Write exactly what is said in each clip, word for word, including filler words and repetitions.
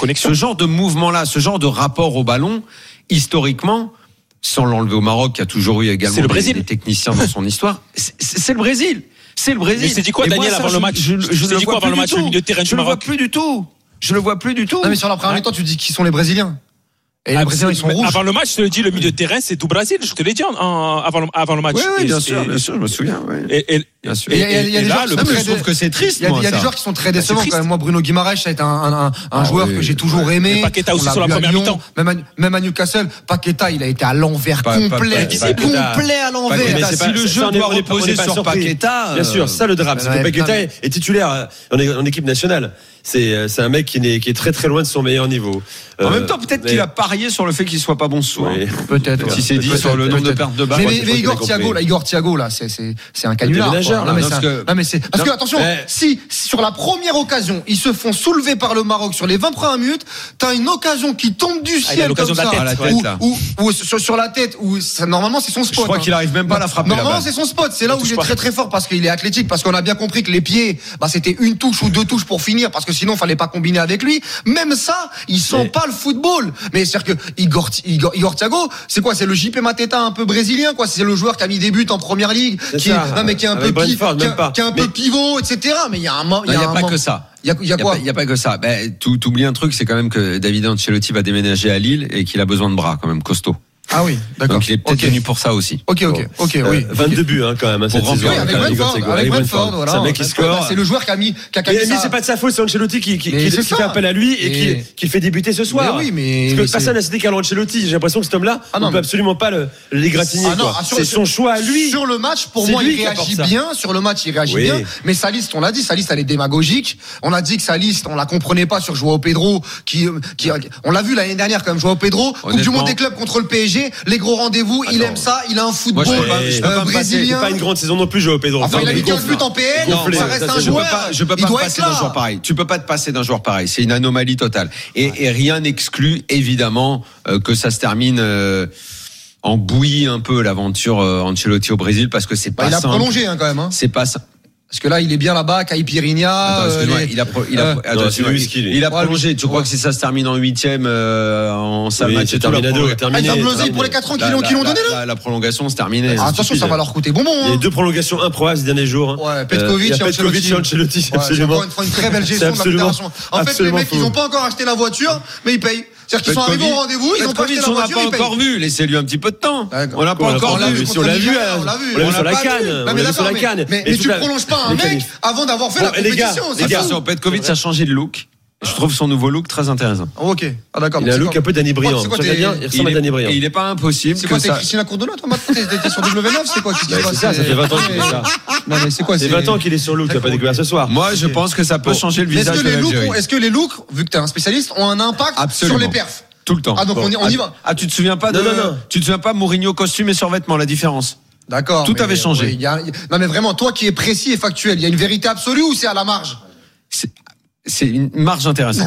connexion. Ce genre de mouvement-là, ce genre de rapport au ballon, historiquement, sans l'enlever au Maroc, qui a toujours eu également le des, des techniciens dans son histoire, c'est, c'est le Brésil. C'est le Brésil. Mais c'est dit quoi, Et Daniel, moi, ça, avant je, le match Je, je, je c'est ne dit quoi avant le match, le milieu de terrain du Maroc? Je le vois plus du tout. Je le vois plus du tout. Non, mais sur la première mi-temps, tu dis qui sont les Brésiliens. Et ah, les Brésiliens, ils sont rouges. Avant le match, je te l'ai dit, le milieu de terrain, c'est tout Brésil. Je te l'ai dit en, en, avant, le, avant le match. Oui, oui, bien et, sûr, et, bien sûr, je me souviens. Ouais. Et, et, bien sûr. Et, et, et, et, et là, le plus, je trouve que c'est triste. Il y a, moi, il y a ça. des joueurs qui sont très décevants. C'est Quand même. Moi, Bruno Guimaraes, ça a été un, un, un, un joueur oui, que j'ai toujours ouais. aimé. Et Paqueta aussi on sur la première Lyon, mi-temps. Même à, même à Newcastle, Paqueta, il a été à l'envers, Pas, complet, pas, pas, pas, complet à l'envers. Paqueta, si pas, le jeu doit reposer sur Paqueta, bien sûr, ça le drame, c'est que Paqueta est titulaire en équipe nationale. C'est, c'est un mec qui est, qui est très très loin de son meilleur niveau. En euh, même temps, peut-être mais... qu'il a parié sur le fait qu'il soit pas bon ce soir. Oui. Peut-être. Si c'est dit peut-être, sur le nombre de pertes de balles. Mais, mais, mais Igor Thiago, là, Igor Thiago, là, c'est, c'est, c'est un canular. Non, mais c'est, que... non, mais c'est, parce que, attention, mais... si, sur la première occasion, ils se font soulever par le Maroc sur les vingt premières minutes, t'as une occasion qui tombe du ciel ah, comme ça. De la tête, ou, ou, ou, sur, sur la tête, où ça, normalement, c'est son spot. Je crois hein. qu'il arrive même pas à la frapper. Normalement, c'est son spot. C'est là où il est très très fort parce qu'il est athlétique, parce qu'on a bien compris que les pieds, bah, c'était une touche ou deux touches pour finir, parce que sinon, fallait pas combiner avec lui. Même ça, il sent mais... pas le football. Mais c'est-à-dire que Igor, Igor, Igor Thiago, c'est quoi? C'est le J P Mateta un peu brésilien, quoi. C'est le joueur qui a mis des buts en première ligue, qui est, non, mais qui est un peu, pi, qui a, qui a un peu mais... pivot, et cetera. Mais il y a un, il y a, non, y a un pas man... que ça. Il y a, y a quoi? Il y, y a pas que ça. Ben, tu oublies un truc, c'est quand même que David Ancelotti va déménager à Lille et qu'il a besoin de bras, quand même, costauds. Ah oui, d'accord. Donc il est peut-être okay. venu pour ça aussi. Ok, ok, ok, euh, oui. vingt-deux buts hein, quand même hein, cette saison. Oui, avec Brentford, avec, avec Brentford, voilà. C'est un mec qui score. C'est le joueur qui a mis, qui a mais lui, c'est pas de sa faute, c'est Ancelotti qui, qui, qui, qui fait appel à lui et, et... qui, qui fait débuter ce soir. Mais oui, mais parce que mais personne n'a cité Carlo Ancelotti. J'ai l'impression que cet homme-là, ah non, on peut mais... absolument pas le l'égratigner. Ah non, ah, c'est son choix à lui. Sur le match, pour moi, il réagit bien. Sur le match, il réagit bien. Mais sa liste, on l'a dit, sa liste, elle est démagogique. On a dit que sa liste, on la comprenait pas sur Joao Pedro, qui, qui, on l'a vu l'année dernière quand même. Joao Pedro, Coupe du Monde des clubs contre le P S G, les gros rendez-vous, il aime ça. Il a un football Moi, je peux pas, je peux euh, pas brésilien. C'est pas une grande saison non plus, Joao Pedro. Enfin, non, il a mis quinze buts en P L. Non, ça reste un joueur. Je peux pas me passer d'un joueur pareil. Tu peux pas te passer d'un joueur pareil. C'est une anomalie totale. Et, et rien n'exclut évidemment euh, que ça se termine. Euh, en bouillie un peu l'aventure euh, Ancelotti au Brésil parce que c'est pas bah, il simple. Il a prolongé hein, quand même. Hein. C'est pas simple. Parce que là, il est bien là-bas, Caipirinha. Attends, euh, les... Il a, pro... il a, euh... attends, non, il, il, il a prolongé. Tu crois ouais. que si ça se termine en huitième, euh, en cinq oui, matchs, c'est terminé. Ah, ils ont blosé pour les quatre ans qu'ils l'ont, qu'ils l'ont donné là. La, la prolongation, c'est terminé. Ah, attention, ça va leur coûter bonbon. Il y a deux prolongations improbables ces derniers jours. Ouais, Petkovic et Petkovic et Ancelotti, absolument. Ils font une très belle gestion de la fédération. En fait, les mecs, ils n'ont pas encore acheté la voiture, mais ils payent. C'est-à-dire qu'ils sont arrivés au rendez-vous, ils ont pas acheté la voiture, on n'a pas encore vu. Laissez-lui un petit peu de temps. On l'a pas encore vu. On l'a vu, on l'a vu sur la canne. On l'a vu sur la canne. Mais tu prolonges pas un mec avant d'avoir fait la compétition. Les gars, sur Petkovic, ça a changé de look. Je trouve son nouveau look très intéressant. Ok, ah d'accord. Il a un look un peu Danny Briand. Il ressemble à Danny Briand. Et il est pas impossible. C'est quoi, c'est Christina Cordula, toi maintenant? T'es sur W neuf, c'est quoi? C'est ça, ça fait vingt ans qu'il fait ça. Non mais c'est quoi? C'est vingt ans qu'il est sur look, tu n'as pas découvert ce soir. Moi, je pense que ça peut changer le visage de l'Algérie. Est-ce que les looks, vu que t'es un spécialiste, ont un impact sur les perfs? Tout le temps. Ah donc on y, on y va. Ah tu te souviens pas de non, non, non. Tu te souviens pas Mourinho costume et survêtement, la différence? D'accord. Tout avait changé. Oui, y a, non mais vraiment, toi qui es précis et factuel, il y a une vérité absolue ou c'est à la marge? C'est, c'est une marge intéressante.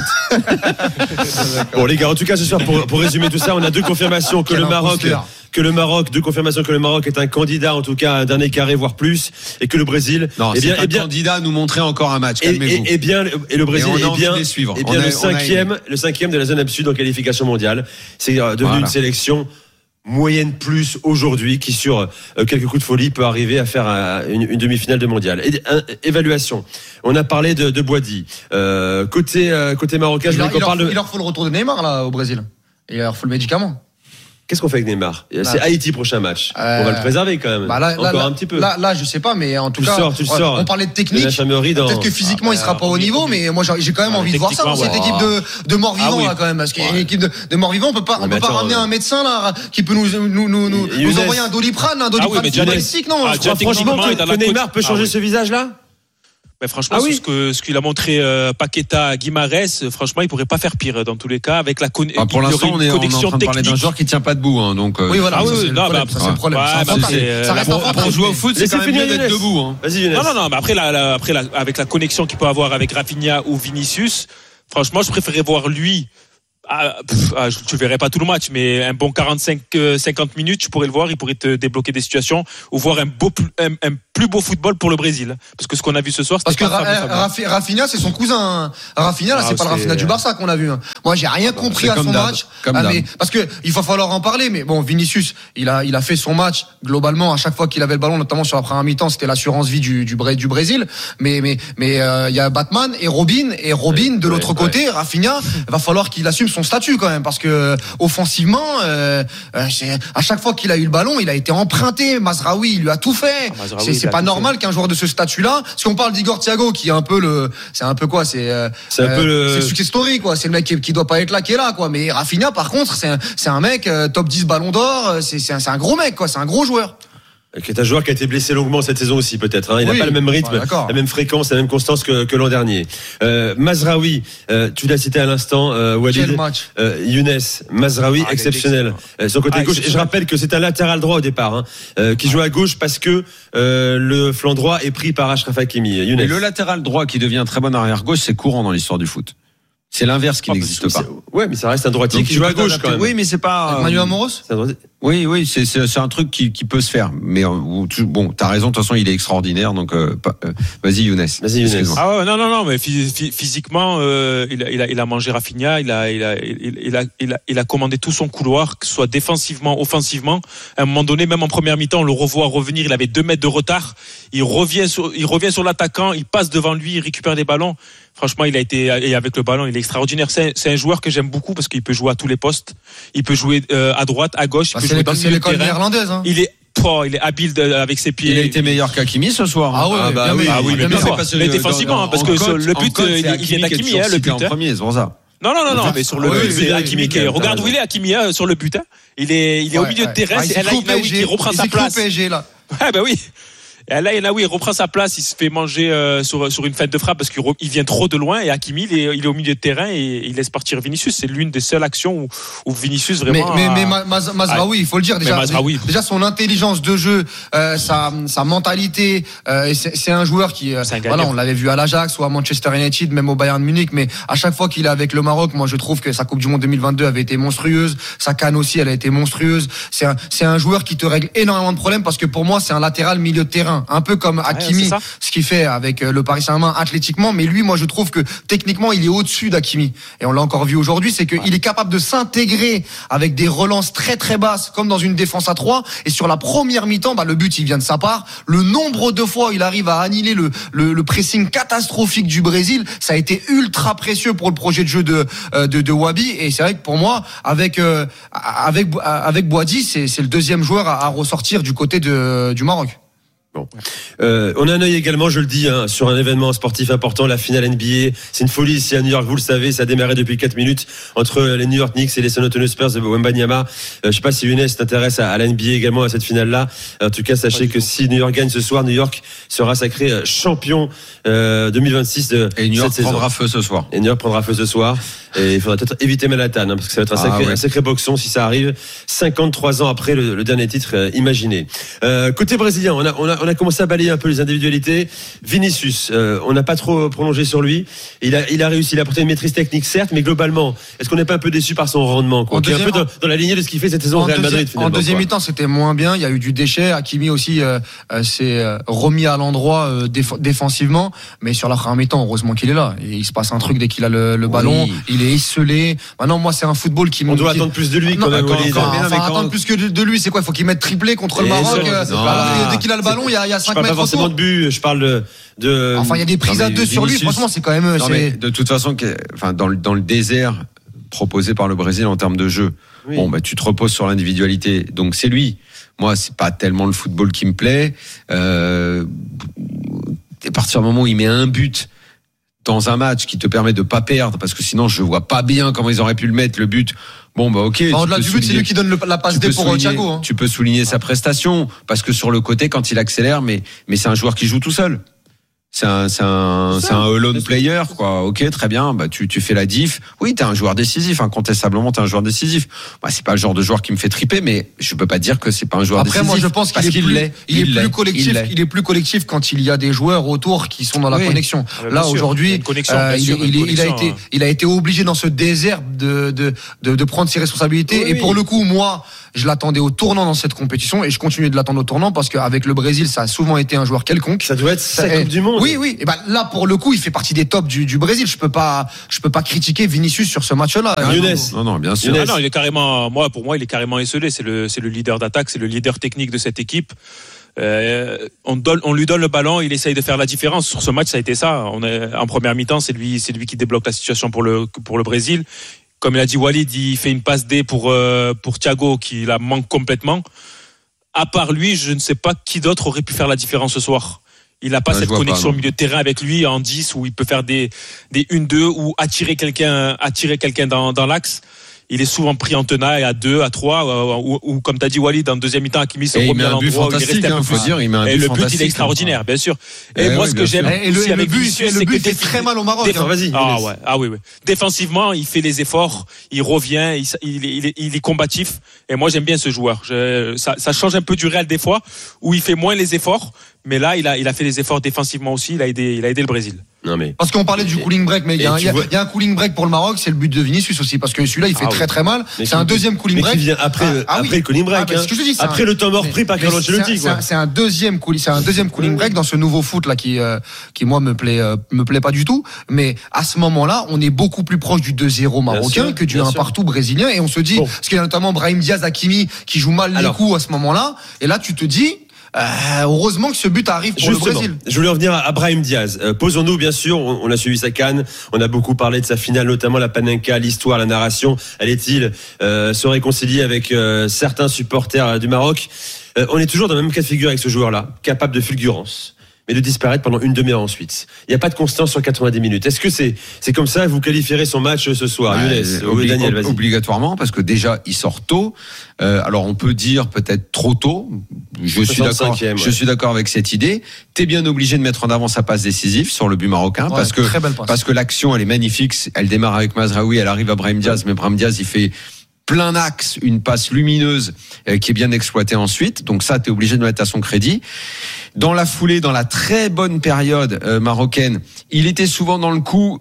Bon les gars, en tout cas ce soir pour, pour résumer tout ça, on a deux confirmations que Quel le Maroc imposteur. que le Maroc, deux confirmations que le Maroc est un candidat en tout cas d'un carré voire plus et que le Brésil non, est bien, c'est pas est bien candidat à nous montrer encore un match. Calmez-vous. Et, et, et bien et le Brésil et est bien, les suivre. est bien a, le cinquième a... le cinquième de la zone sud en qualification mondiale. C'est devenu voilà. une sélection moyenne plus aujourd'hui qui sur euh, quelques coups de folie peut arriver à faire un, une, une demi-finale de mondial. Et, un, évaluation. On a parlé de, de Boadi. Euh, côté euh, côté marocain, il, je leur, il, parle leur, de... il leur faut le retour de Neymar là au Brésil. Et il leur faut le médicament. Qu'est-ce qu'on fait avec Neymar? C'est ah. Haïti prochain match. Euh, on va le préserver quand même. Bah là, Encore là, un petit peu. Là, là, je sais pas, mais en tout tu cas, sors, tu on, sors. on parlait de technique. Dans... Peut-être que physiquement, ah, bah, il sera pas au niveau, mais moi, j'ai quand même ah, envie de voir ça dans cette ouais. équipe de, de morts-vivants ah, oui. là quand même, parce qu'il y a une équipe de, de morts-vivants. On peut pas, on peut pas ramener un médecin là qui peut nous nous nous nous, nous envoyer un Doliprane, un Doliprane footballistique, non? Franchement, que Neymar peut changer ce visage là. Mais franchement, ah oui. ce que ce qu'il a montré euh, Paqueta, Guimarães, franchement, il pourrait pas faire pire dans tous les cas avec la connexion. Ah, pour l'instant, on est, on est en train de parler d'un joueur qui tient pas debout, hein, donc. Euh, oui, voilà. Ah oui, oui, non, bah, c'est le problème. Ça reste un Pour jouer au foot, c'est quand même mieux d'être debout. Hein. Vas-y, Younes. Non, non, non. Mais après, la, la, après, la, avec la connexion qu'il peut avoir avec Rafinha ou Vinicius, franchement, je préférais voir lui. Ah, pff, ah, je ne verrai pas tout le match, mais un bon quarante-cinq cinquante minutes, tu pourrais le voir, il pourrait te débloquer des situations ou voir un, beau, un, un plus beau football pour le Brésil. Parce que ce qu'on a vu ce soir, c'était parce que Ra- Rafinha, c'est son cousin. Rafinha, là, ah, c'est pas le Rafinha du Barça qu'on a vu. Moi, j'ai rien compris à son match. Comme ah, mais, parce que il va falloir en parler. Mais bon, Vinicius, il a, il a fait son match globalement à chaque fois qu'il avait le ballon, notamment sur la première mi-temps, c'était l'assurance vie du, du, du Brésil. Mais, mais, mais euh, il y a Batman et Robin et Robin de l'autre ouais, côté, ouais. Rafinha, il va falloir qu'il assume son statut quand même, parce que offensivement, euh, à chaque fois qu'il a eu le ballon, il a été emprunté. Mazraoui, il lui a tout fait. Ah, Mazraoui, c'est, c'est pas normal qu'un joueur de ce statut-là, si on parle d'Igor Thiago, qui est un peu le, c'est un peu quoi, c'est, euh, c'est un euh, peu le, c'est success story quoi. C'est le mec qui, qui doit pas être là, qui est là quoi. Mais Rafinha, par contre, c'est un, c'est un mec euh, top dix Ballon d'Or. C'est, c'est un, c'est un gros mec quoi. C'est un gros joueur. Qui est un joueur qui a été blessé longuement cette saison aussi peut-être. Hein. Il n'a oui, pas le même rythme, ouais, la même fréquence, la même constance que, que l'an dernier. Euh, Mazraoui, euh, tu l'as cité à l'instant, euh, Walid. Quel match. Euh, Younes, Mazraoui, ah, exceptionnel. Euh, son côté ah, gauche. Et je rappelle que c'est un latéral droit au départ, hein, euh, qui ah. joue à gauche parce que euh, le flanc droit est pris par Achraf Hakimi. Younes. Et le latéral droit qui devient un très bon arrière gauche, c'est courant dans l'histoire du foot. C'est l'inverse qui oh, n'existe pas. Ouais, mais ça reste un droitier donc, qui joue à gauche quand même. Oui, mais c'est pas. Manu Amoros. Oui, oui, c'est, c'est c'est un truc qui qui peut se faire. Mais bon, t'as raison. De toute façon, il est extraordinaire. Donc, euh, euh, vas-y, Younes. Vas-y, Younes. Ah ouais, non, non, non. Mais physiquement, euh, il a il a il a mangé Rafinha. Il a il a il, il a il a il a commandé tout son couloir, que ce soit défensivement, offensivement. À un moment donné, même en première mi-temps, on le revoit revenir. Il avait deux mètres de retard. Il revient sur il revient sur l'attaquant. Il passe devant lui. Il récupère des ballons. Franchement, il a été et avec le ballon, il est extraordinaire. C'est, c'est un joueur que j'aime beaucoup parce qu'il peut jouer à tous les postes. Il peut jouer euh, à droite, à gauche. Il bah, peut c'est jouer dans c'est l'école néerlandaise. Hein. Il est, oh, il est habile de, avec ses pieds. Il a été meilleur qu'Hakimi ce soir. Ah ouais, ah bah oui, ah oui, mais, mais, mais défensivement, dans, parce que côte, le but, côte, il, il vient d'Hakimi, hein, le but. En premier, c'est pour ça. Non, non, non, non, mais sur le oui, but, c'est oui, Hakimi oui, qui est. Regarde où il est, Hakimi, sur le but. Il est, il est au milieu de terrain. C'est El Aïnaoui qui reprend sa place. P S G là. Ouais, bah oui. Et là, Yenaoui, il reprend sa place, il se fait manger euh, sur sur une fête de frappe parce qu'il re, il vient trop de loin. Et Hakimi, il est, il est au milieu de terrain et il laisse partir Vinicius. C'est l'une des seules actions où, où Vinicius vraiment. Mais, mais, a... mais Maz, Mazraoui, il faut le dire déjà. Mazraoui. Déjà son intelligence de jeu, euh, sa sa mentalité. Euh, c'est, c'est un joueur qui, euh, voilà, on l'avait vu à l'Ajax ou à Manchester United, même au Bayern Munich. Mais à chaque fois qu'il est avec le Maroc, moi je trouve que sa Coupe du Monde deux mille vingt-deux avait été monstrueuse. Sa CAN aussi, elle a été monstrueuse. C'est un c'est un joueur qui te règle énormément de problèmes parce que pour moi c'est un latéral milieu de terrain, un peu comme Hakimi, ouais, ce qu'il fait avec le Paris Saint-Germain athlétiquement, mais lui, moi, je trouve que techniquement, il est au-dessus d'Hakimi. Et on l'a encore vu aujourd'hui, c'est qu'il ouais. est capable de s'intégrer avec des relances très très basses, comme dans une défense à trois. Et sur la première mi-temps, bah, le but, il vient de sa part. Le nombre de fois où il arrive à annihiler le, le, le pressing catastrophique du Brésil, ça a été ultra précieux pour le projet de jeu de de, de Wabi. Et c'est vrai que pour moi, avec euh, avec avec Boadi, c'est, c'est le deuxième joueur à, à ressortir du côté de du Maroc. Bon. Euh, on a un œil également, je le dis, hein, sur un événement sportif important, la finale N B A. C'est une folie ici à New York, vous le savez, ça a démarré depuis quatre minutes entre les New York Knicks et les San Antonio Spurs de Wembanyama. Euh, je sais pas si Younes t'intéresse à, à la N B A également, à cette finale-là. En tout cas, sachez que si New York gagne ce soir, New York sera sacré champion euh, deux mille vingt-six de et New York cette prendra saison. feu ce soir. Et New York prendra feu ce soir. Et il faudra peut-être éviter Manhattan, hein, parce que ça va être un sacré, ah, ouais. un sacré boxon si ça arrive. cinquante-trois ans après le, le dernier titre euh, imaginé. Euh, côté brésilien, on a, on a, on a commencé à balayer un peu les individualités. Vinicius, euh, on n'a pas trop prolongé sur lui. Il a, il a réussi, il a apporté une maîtrise technique, certes, mais globalement, est-ce qu'on n'est pas un peu déçu par son rendement, quoi, qui est un peu dans, dans la lignée de ce qu'il fait cette saison au Real Madrid, finalement. En deuxième mi-temps, c'était moins bien. Il y a eu du déchet. Hakimi aussi euh, euh, s'est euh, remis à l'endroit euh, déf- défensivement, mais sur la première mi-temps, heureusement qu'il est là. Et il se passe un truc dès qu'il a le, le ballon. Oui. Il est esselé. Maintenant, moi, c'est un football qui. On doit qui... attendre plus de lui, quand même. Quand, quand, enfin, enfin, attendre plus que de, de lui, c'est quoi? Il faut qu'il mette triplé contre le Maroc. Euh, alors, dès qu'il a le ballon, il y a, il y a cinq mètres. Je parle pas forcément de but. Je parle de. de... Enfin, il y a des prises non, à deux sur lui. Franchement, c'est quand même. Non, mais de toute façon, enfin, dans le dans le désert proposé par le Brésil en termes de jeu, oui. bon, bah, tu te reposes sur l'individualité. Donc, c'est lui. Moi, c'est pas tellement le football qui me plaît. Euh, à partir du moment où il met un but dans un match qui te permet de pas perdre, parce que sinon je vois pas bien comment ils auraient pu le mettre, le but. Bon bah ok. Enfin, au-delà du but, c'est lui qui donne le, la passe D pour Thiago. Hein. Tu peux souligner sa prestation, parce que sur le côté, quand il accélère, mais mais c'est un joueur qui joue tout seul. C'est un, c'est un, c'est, c'est un alone player, quoi. Ok, très bien. Bah, tu, tu fais la diff. Oui, t'es un joueur décisif. Incontestablement, t'es un joueur décisif. Bah, c'est pas le genre de joueur qui me fait triper, mais je peux pas dire que c'est pas un joueur Après, décisif. Après, moi, je pense qu'il est qu'il plus, l'est. il, il est l'est. plus collectif. Il, il est plus collectif quand il y a des joueurs autour qui sont dans la oui. connexion. Ah, Là, sûr. aujourd'hui, connexion, euh, il, sûr, il, il a été, il a été obligé dans ce désert de de de, de prendre ses responsabilités. Oui, et oui. pour le coup, moi, je l'attendais au tournant dans cette compétition et je continue de l'attendre au tournant parce qu'avec le Brésil, ça a souvent été un joueur quelconque. Ça doit être sa et, Coupe du Monde. Oui, oui. Et ben là, pour le coup, il fait partie des tops du, du Brésil. Je peux pas, je peux pas critiquer Vinicius sur ce match-là. Ah, Younes. Non, non, bien sûr. Ah non, il est carrément, moi, pour moi, il est carrément esselé. C'est le, c'est le leader d'attaque, c'est le leader technique de cette équipe. Euh, on, donne, on lui donne le ballon, il essaye de faire la différence. Sur ce match, ça a été ça. On est en première mi-temps, c'est lui, c'est lui qui débloque la situation pour le pour le Brésil. Comme il a dit Walid, il fait une passe D pour euh, pour Thiago qui la manque complètement. À part lui, je ne sais pas qui d'autre aurait pu faire la différence ce soir. Il n'a pas non, cette connexion pas, au milieu de terrain avec lui en dix où il peut faire des des un deux ou attirer quelqu'un attirer quelqu'un dans dans l'axe. Il est souvent pris en tenaille à deux, à trois, ou, ou comme t'as dit Walid, en deuxième mi-temps, Hakimi se remet à l'endroit où il est resté un peu faut dire, il met un et but le but, il est extraordinaire, bien sûr. Et, et moi, ouais, ce que j'aime et le, aussi et avec le but, Vinicius, le c'est but que fait très mal au Maroc. Défend, vas-y. Ah ouais, ah oui, oui. Défensivement, il fait les efforts, il revient, il, il, il, est, il est combatif. Et moi, j'aime bien ce joueur. Je, ça, ça change un peu du Real des fois, où il fait moins les efforts. Mais là, il a, il a fait des efforts défensivement aussi. Il a aidé, il a aidé le Brésil. Non mais. Parce qu'on parlait du cooling break, mais il y, vois... y a un cooling break pour le Maroc, c'est le but de Vinicius aussi, parce que celui-là, il fait ah, très oui. très mal. Mais c'est un deuxième cooling break. Mais qui vient après, ah, ah, après oui. le cooling break. Ah, hein. ce que je dis, après un... le temps mort pris par Carlo Ancelotti. C'est, c'est un deuxième cooling, c'est un deuxième cooling break dans ce nouveau foot là qui, euh, qui moi me plaît, euh, me plaît pas du tout. Mais à ce moment-là, on est beaucoup plus proche du deux zéro marocain sûr, que du un partout brésilien, et on se dit, bon. parce qu'il y a notamment Brahim Diaz, Hakimi qui joue mal Alors, les coups à ce moment-là, et là tu te dis. Euh, heureusement que ce but arrive pour Justement, le Brésil. Je voulais revenir à Brahim Diaz. Euh, posons-nous, bien sûr, on, on a suivi sa CAN, on a beaucoup parlé de sa finale, notamment la Panenka, l'histoire, la narration. Allait-il euh, se réconcilier avec euh, certains supporters du Maroc? euh, On est toujours dans le même cas de figure avec ce joueur-là, capable de fulgurance, mais de disparaître pendant une demi-heure ensuite. Il n'y a pas de constance sur quatre-vingt-dix minutes. Est-ce que c'est c'est comme ça, vous qualifierez son match ce soir, ouais, Younes, obli- Daniel, vas-y. Obligatoirement, parce que déjà, il sort tôt. Euh, alors, on peut dire peut-être trop tôt. Je suis d'accord. Ouais. Je suis d'accord avec cette idée. T'es bien obligé de mettre en avant sa passe décisive sur le but marocain, ouais, parce que parce que l'action, elle est magnifique. Elle démarre avec Mazraoui, elle arrive à Brahim Diaz, ouais. mais Brahim Diaz, il fait plein axe, une passe lumineuse euh, qui est bien exploitée ensuite. Donc ça, t'es obligé de mettre à son crédit. Dans la foulée, dans la très bonne période euh, marocaine, il était souvent dans le coup,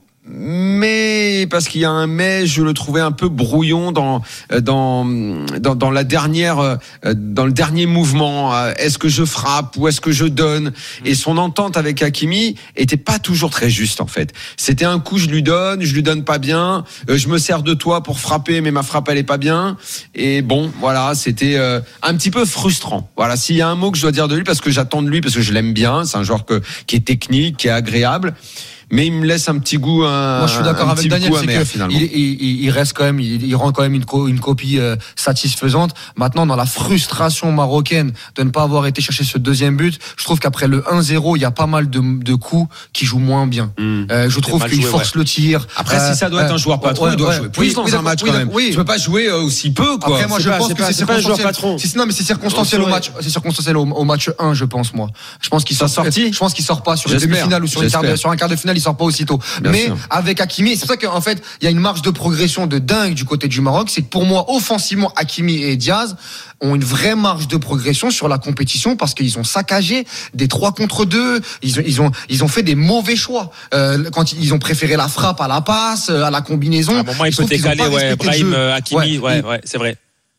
mais parce qu'il y a un mais, je le trouvais un peu brouillon dans dans dans, dans la dernière dans le dernier mouvement. Est-ce que je frappe ou est-ce que je donne? Et son entente avec Hakimi était pas toujours très juste en fait. C'était un coup je lui donne, je lui donne pas bien, je me sers de toi pour frapper, mais ma frappe elle est pas bien. Et bon, voilà, c'était un petit peu frustrant. Voilà, s'il y a un mot que je dois dire de lui, parce que j'attends de lui, parce que je l'aime bien, c'est un joueur que qui est technique, qui est agréable. Mais il me laisse un petit goût. Un, Moi, je suis d'accord avec Daniel, c'est amer, que il, il, il reste quand même, il, il rend quand même une, co, une copie euh, satisfaisante. Maintenant, dans la frustration marocaine de ne pas avoir été chercher ce deuxième but, je trouve qu'après le un zéro, il y a pas mal de, de coups qui jouent moins bien. Mmh. Euh, je trouve qu'il joué, force ouais. le tir. Après, euh, si ça doit être un joueur patron, ouais, il doit ouais, jouer plus oui, dans oui, un match oui, quand même. Oui. Tu peux pas jouer aussi peu, quoi. Après, moi, c'est je pas, pense c'est que pas, c'est, c'est pas un joueur patron. C'est, non, mais c'est circonstanciel au match. C'est circonstanciel au, au match un, je pense, moi. Je pense qu'il sort sorti. Je pense qu'il sort pas sur une demi-finale ou sur un quart de finale, il sort pas aussitôt. Mais avec Hakimi, c'est pour ça qu'en fait, il y a une marge de progression de dingue du côté du Maroc. C'est que pour moi, offensivement, Hakimi et Diaz ont une vraie marge de progression sur la compétition parce qu'ils ont saccagé des trois contre deux. Ils ont, ils ont, ils ont fait des mauvais choix. Euh, quand ils ont préféré la frappe à la passe, à la combinaison. À un moment, il peut décaler, ouais, Brahim, Hakimi, ouais, ouais, ouais, c'est vrai.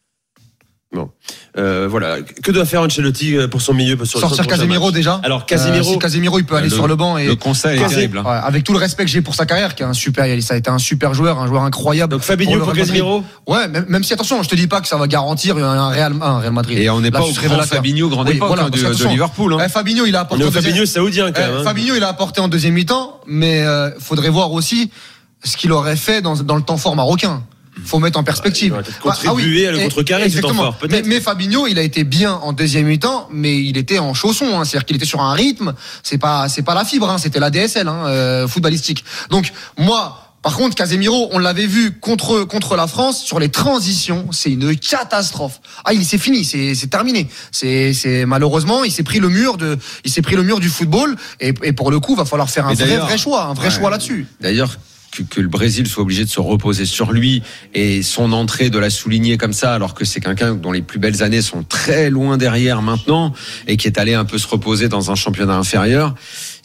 Bon, euh, voilà. Que doit faire Ancelotti pour son milieu, pour sortir sur Casemiro déjà. Alors Casemiro, euh, si Casemiro, il peut aller le, sur le banc et le conseil est terrible. Ouais, avec tout le respect que j'ai pour sa carrière, qui est un super, ça a été un super joueur, un joueur incroyable. Donc Fabinho pour, pour Casemiro. Ouais, même, même si attention, je te dis pas que ça va garantir un Real, un Real Madrid. Et on n'est pas au grand Fabinho grande oui, époque voilà, hein, de, de Liverpool. Hein. Eh, Fabinho, il a apporté. On est au Fabinho saoudien quand même. Eh, Fabinho, il a apporté en deuxième mi-temps, mais euh, faudrait voir aussi ce qu'il aurait fait dans, dans le temps fort marocain. Faut mettre en perspective. Il aurait contribué ah, oui. à le contrecarrer ce temps fort, peut-être. Mais, mais Fabinho, il a été bien en deuxième mi-temps, mais il était en chausson. Hein, c'est-à-dire qu'il était sur un rythme. C'est pas, c'est pas la fibre. Hein, c'était la D S L, hein, euh, footballistique. Donc moi. Par contre, Casemiro, on l'avait vu contre contre la France sur les transitions, c'est une catastrophe. Ah, il c'est fini, c'est c'est terminé. C'est c'est malheureusement, il s'est pris le mur de, il s'est pris le mur du football et, et pour le coup, va falloir faire un vrai vrai choix, un vrai ouais, choix là-dessus. D'ailleurs. Que, que le Brésil soit obligé de se reposer sur lui et son entrée de la souligner comme ça, alors que c'est quelqu'un dont les plus belles années sont très loin derrière maintenant et qui est allé un peu se reposer dans un championnat inférieur.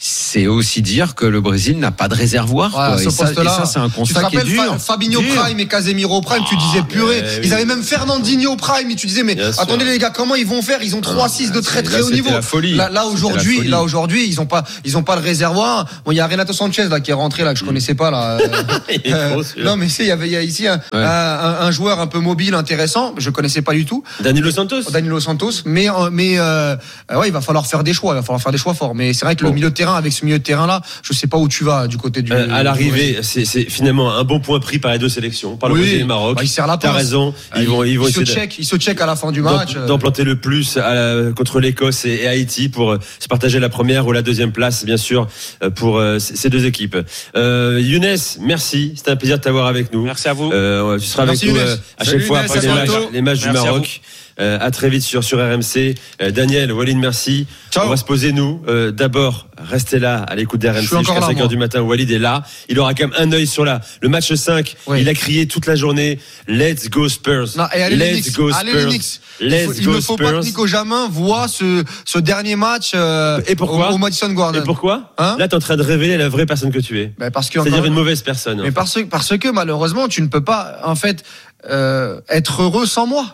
c'est aussi dire que le Brésil n'a pas de réservoir. Ouais, quoi. ce Et, ça, et ça, c'est un constat qui est dur. Fa- Fabinho dur. Prime et Casemiro Prime, tu disais purée. mais Ils oui. avaient même Fernandinho Prime, et tu disais mais Bien attendez sûr. les gars, comment ils vont faire? Ils ont trois six de très très Là, haut c'était niveau. la folie. Là, là C'était aujourd'hui, la folie. là aujourd'hui, ils ont pas, ils ont pas le réservoir. Bon, il y a Renato Sanchez là qui est rentré là que je connaissais pas là. Il est Euh, trop, celui-là. non mais c'est, il y avait, il y a ici un, Ouais. un, un- un joueur un peu mobile, intéressant. Je connaissais pas du tout. Danilo Santos. Danilo Santos, mais euh, mais euh, ouais, il va falloir faire des choix, il va falloir faire des choix forts. Mais c'est vrai que Bon. le milieu de terrain, avec ce milieu de terrain là, je sais pas où tu vas du côté du. Euh, à du l'arrivée, Brésil. c'est, c'est finalement un bon point pris par les deux sélections, par le Oui. Brésil et le Maroc. Bah, il serre la T'as pince. raison. Ils Ah, vont, ils vont il se essayer de- check, il se check à la fin du d'em- match. euh. d'emplanter le plus à la- contre l'Écosse et, et Haïti pour euh, se partager la première ou la deuxième place, bien sûr, euh, pour euh, c- ces deux équipes. Euh, Younes, merci. C'était un plaisir de t'avoir avec nous. Merci à vous. Euh, tu seras Merci, avec nous Younes. euh, à Salut, chaque fois Younes, après à les matchs, bientôt. les matchs du Merci à Maroc. Euh, à très vite sur, sur R M C. Euh, Daniel, Walid, merci. Ciao. On va se poser, nous. Euh, d'abord, restez là à l'écoute d'R M Je C suis encore jusqu'à là, cinq heures moi. du matin. Walid est là. Il aura quand même un œil sur la, le match cinq. Oui. Il a crié toute la journée Let's go Spurs. Non, et allez les Let's Knicks. go Allez les Spurs. Knicks. Il, Let's faut- il go ne faut pas Spurs. que Nico Jamin voit ce, ce dernier match euh, Et pourquoi au, au Madison Garden. Et pourquoi Hein Là, t'es en train de révéler la vraie personne que tu es. Ben, parce que C'est-à-dire encore- une mauvaise personne. Mais parce, parce que malheureusement, tu ne peux pas en fait euh, être heureux sans moi.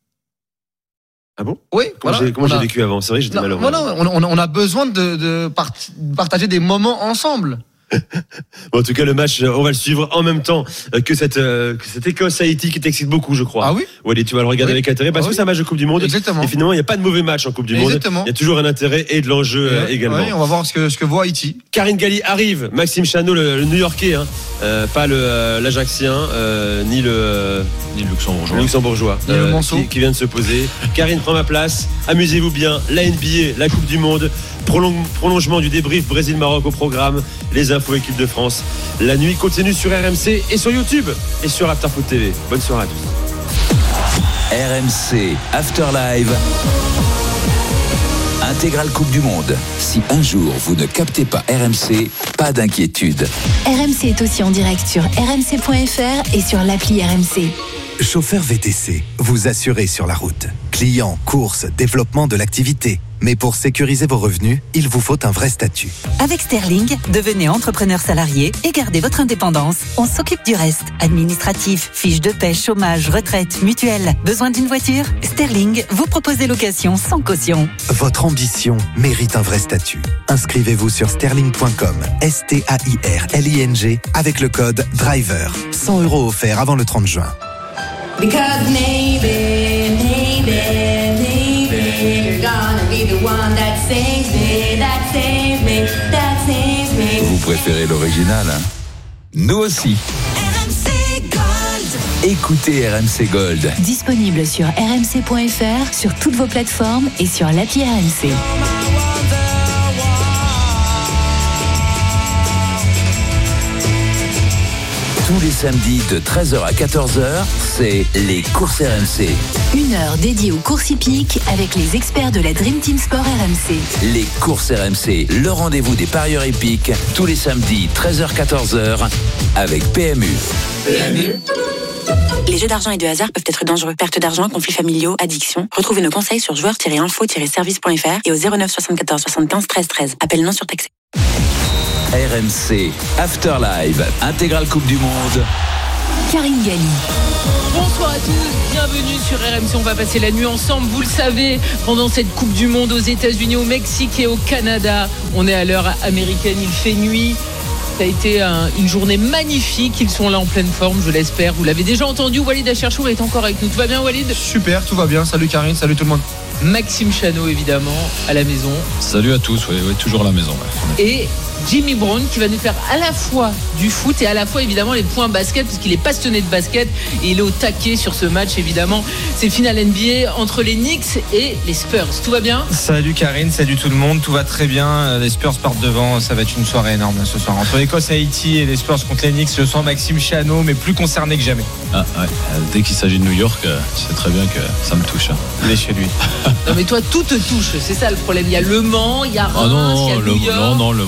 Ah bon Oui, Comment voilà. j'ai, comment On j'ai a- vécu avant C'est vrai que j'étais Non, malheureux. non, non, on, on- on a besoin de, de part- partager des moments ensemble. Bon, en tout cas, le match, euh, on va le suivre en même temps euh, que cette, euh, que cette Écosse-Haïti qui t'excite beaucoup, je crois. Ah oui Walid, tu vas le regarder Oui. avec intérêt parce Ah que oui. c'est un match de Coupe du Monde. Exactement. Et finalement, il n'y a pas de mauvais match en Coupe du Exactement. Monde. Il y a toujours un intérêt et de l'enjeu euh, Ouais, également. ouais, on va voir ce que, ce que vaut Haïti. Karine Galli arrive, Maxime Chanot, le, le New-Yorkais, hein, euh, pas le euh, l'Ajaxien, euh, ni le, euh, Ni le luxembourgeois. le Luxembourgeois, Ni le Manceau. qui, qui vient de se poser. Karine prend ma place. Amusez-vous bien. La N B A, la Coupe du Monde, prolong- prolongement du débrief Brésil-Maroc au programme, les infos équipe de France. La nuit continue sur R M C et sur YouTube et sur Afterfoot T V. Bonne soirée à tous. R M C After Live. Intégrale Coupe du Monde. Si un jour vous ne captez pas R M C, pas d'inquiétude. R M C est aussi en direct sur r m c point f r et sur l'appli R M C. Chauffeur V T C, vous assurez sur la route. Clients, courses, développement de l'activité. Mais pour sécuriser vos revenus, il vous faut un vrai statut. Avec Sterling, devenez entrepreneur salarié et gardez votre indépendance. On s'occupe du reste. Administratif, fiches de paie, chômage, retraite, mutuelle. Besoin d'une voiture ? Sterling vous propose des locations sans caution. Votre ambition mérite un vrai statut. Inscrivez-vous sur sterling point com, S T A I R L I N G, avec le code DRIVER. cent euros offerts avant le trente juin. Because maybe, maybe, maybe you're gonna be the one that saves me, that saves me, that saves me. Vous préférez l'original, hein ? Nous aussi. R M C Gold. Écoutez R M C Gold. Disponible sur r m c point f r, sur toutes vos plateformes et sur l'appli R M C. Tous les samedis de treize heures à quatorze heures, c'est les courses R M C. Une heure dédiée aux courses hippiques avec les experts de la Dream Team Sport R M C. Les courses R M C, le rendez-vous des parieurs épiques, tous les samedis treize heures à quatorze heures avec P M U. Les jeux d'argent et de hasard peuvent être dangereux. Perte d'argent, conflits familiaux, addiction. Retrouvez nos conseils sur joueurs tiret info tiret service point f r et au zéro neuf soixante-quatorze soixante-quinze treize treize. Appel non surtaxé. R M C After Live, intégrale Coupe du Monde. Karine Galli. Bonsoir à tous, bienvenue sur R M C. On va passer la nuit ensemble, vous le savez, pendant cette Coupe du Monde aux États-Unis, au Mexique et au Canada. On est à l'heure américaine, il fait nuit. Ça a été un, une journée magnifique. Ils sont là en pleine forme, je l'espère. Vous l'avez déjà entendu, Walid Acharchour est encore avec nous. Tout va bien, Walid ? Super, tout va bien. Salut Karine, salut tout le monde. Maxime Chanot, évidemment, à la maison. Salut à tous, oui, oui, toujours à la maison. Ouais. Et Jimmy Brown qui va nous faire à la fois du foot et à la fois évidemment les points basket parce qu'il est passionné de basket et il est au taquet sur ce match évidemment. C'est le final N B A entre les Knicks et les Spurs. Tout va bien ? Salut Karine, salut tout le monde, tout va très bien. Les Spurs partent devant, ça va être une soirée énorme ce soir. Entre l'Écosse et Haïti et les Spurs contre les Knicks, je sens Maxime Chanot mais plus concerné que jamais. Ah, ouais. Dès qu'il s'agit de New York, tu sais très bien que ça me touche. Hein. Il est chez lui. Non mais toi tout te touche, c'est ça le problème. Il y a Le Mans, il y a Reims, ah non, il y a le, New York. non, non, Le Mans me Ajax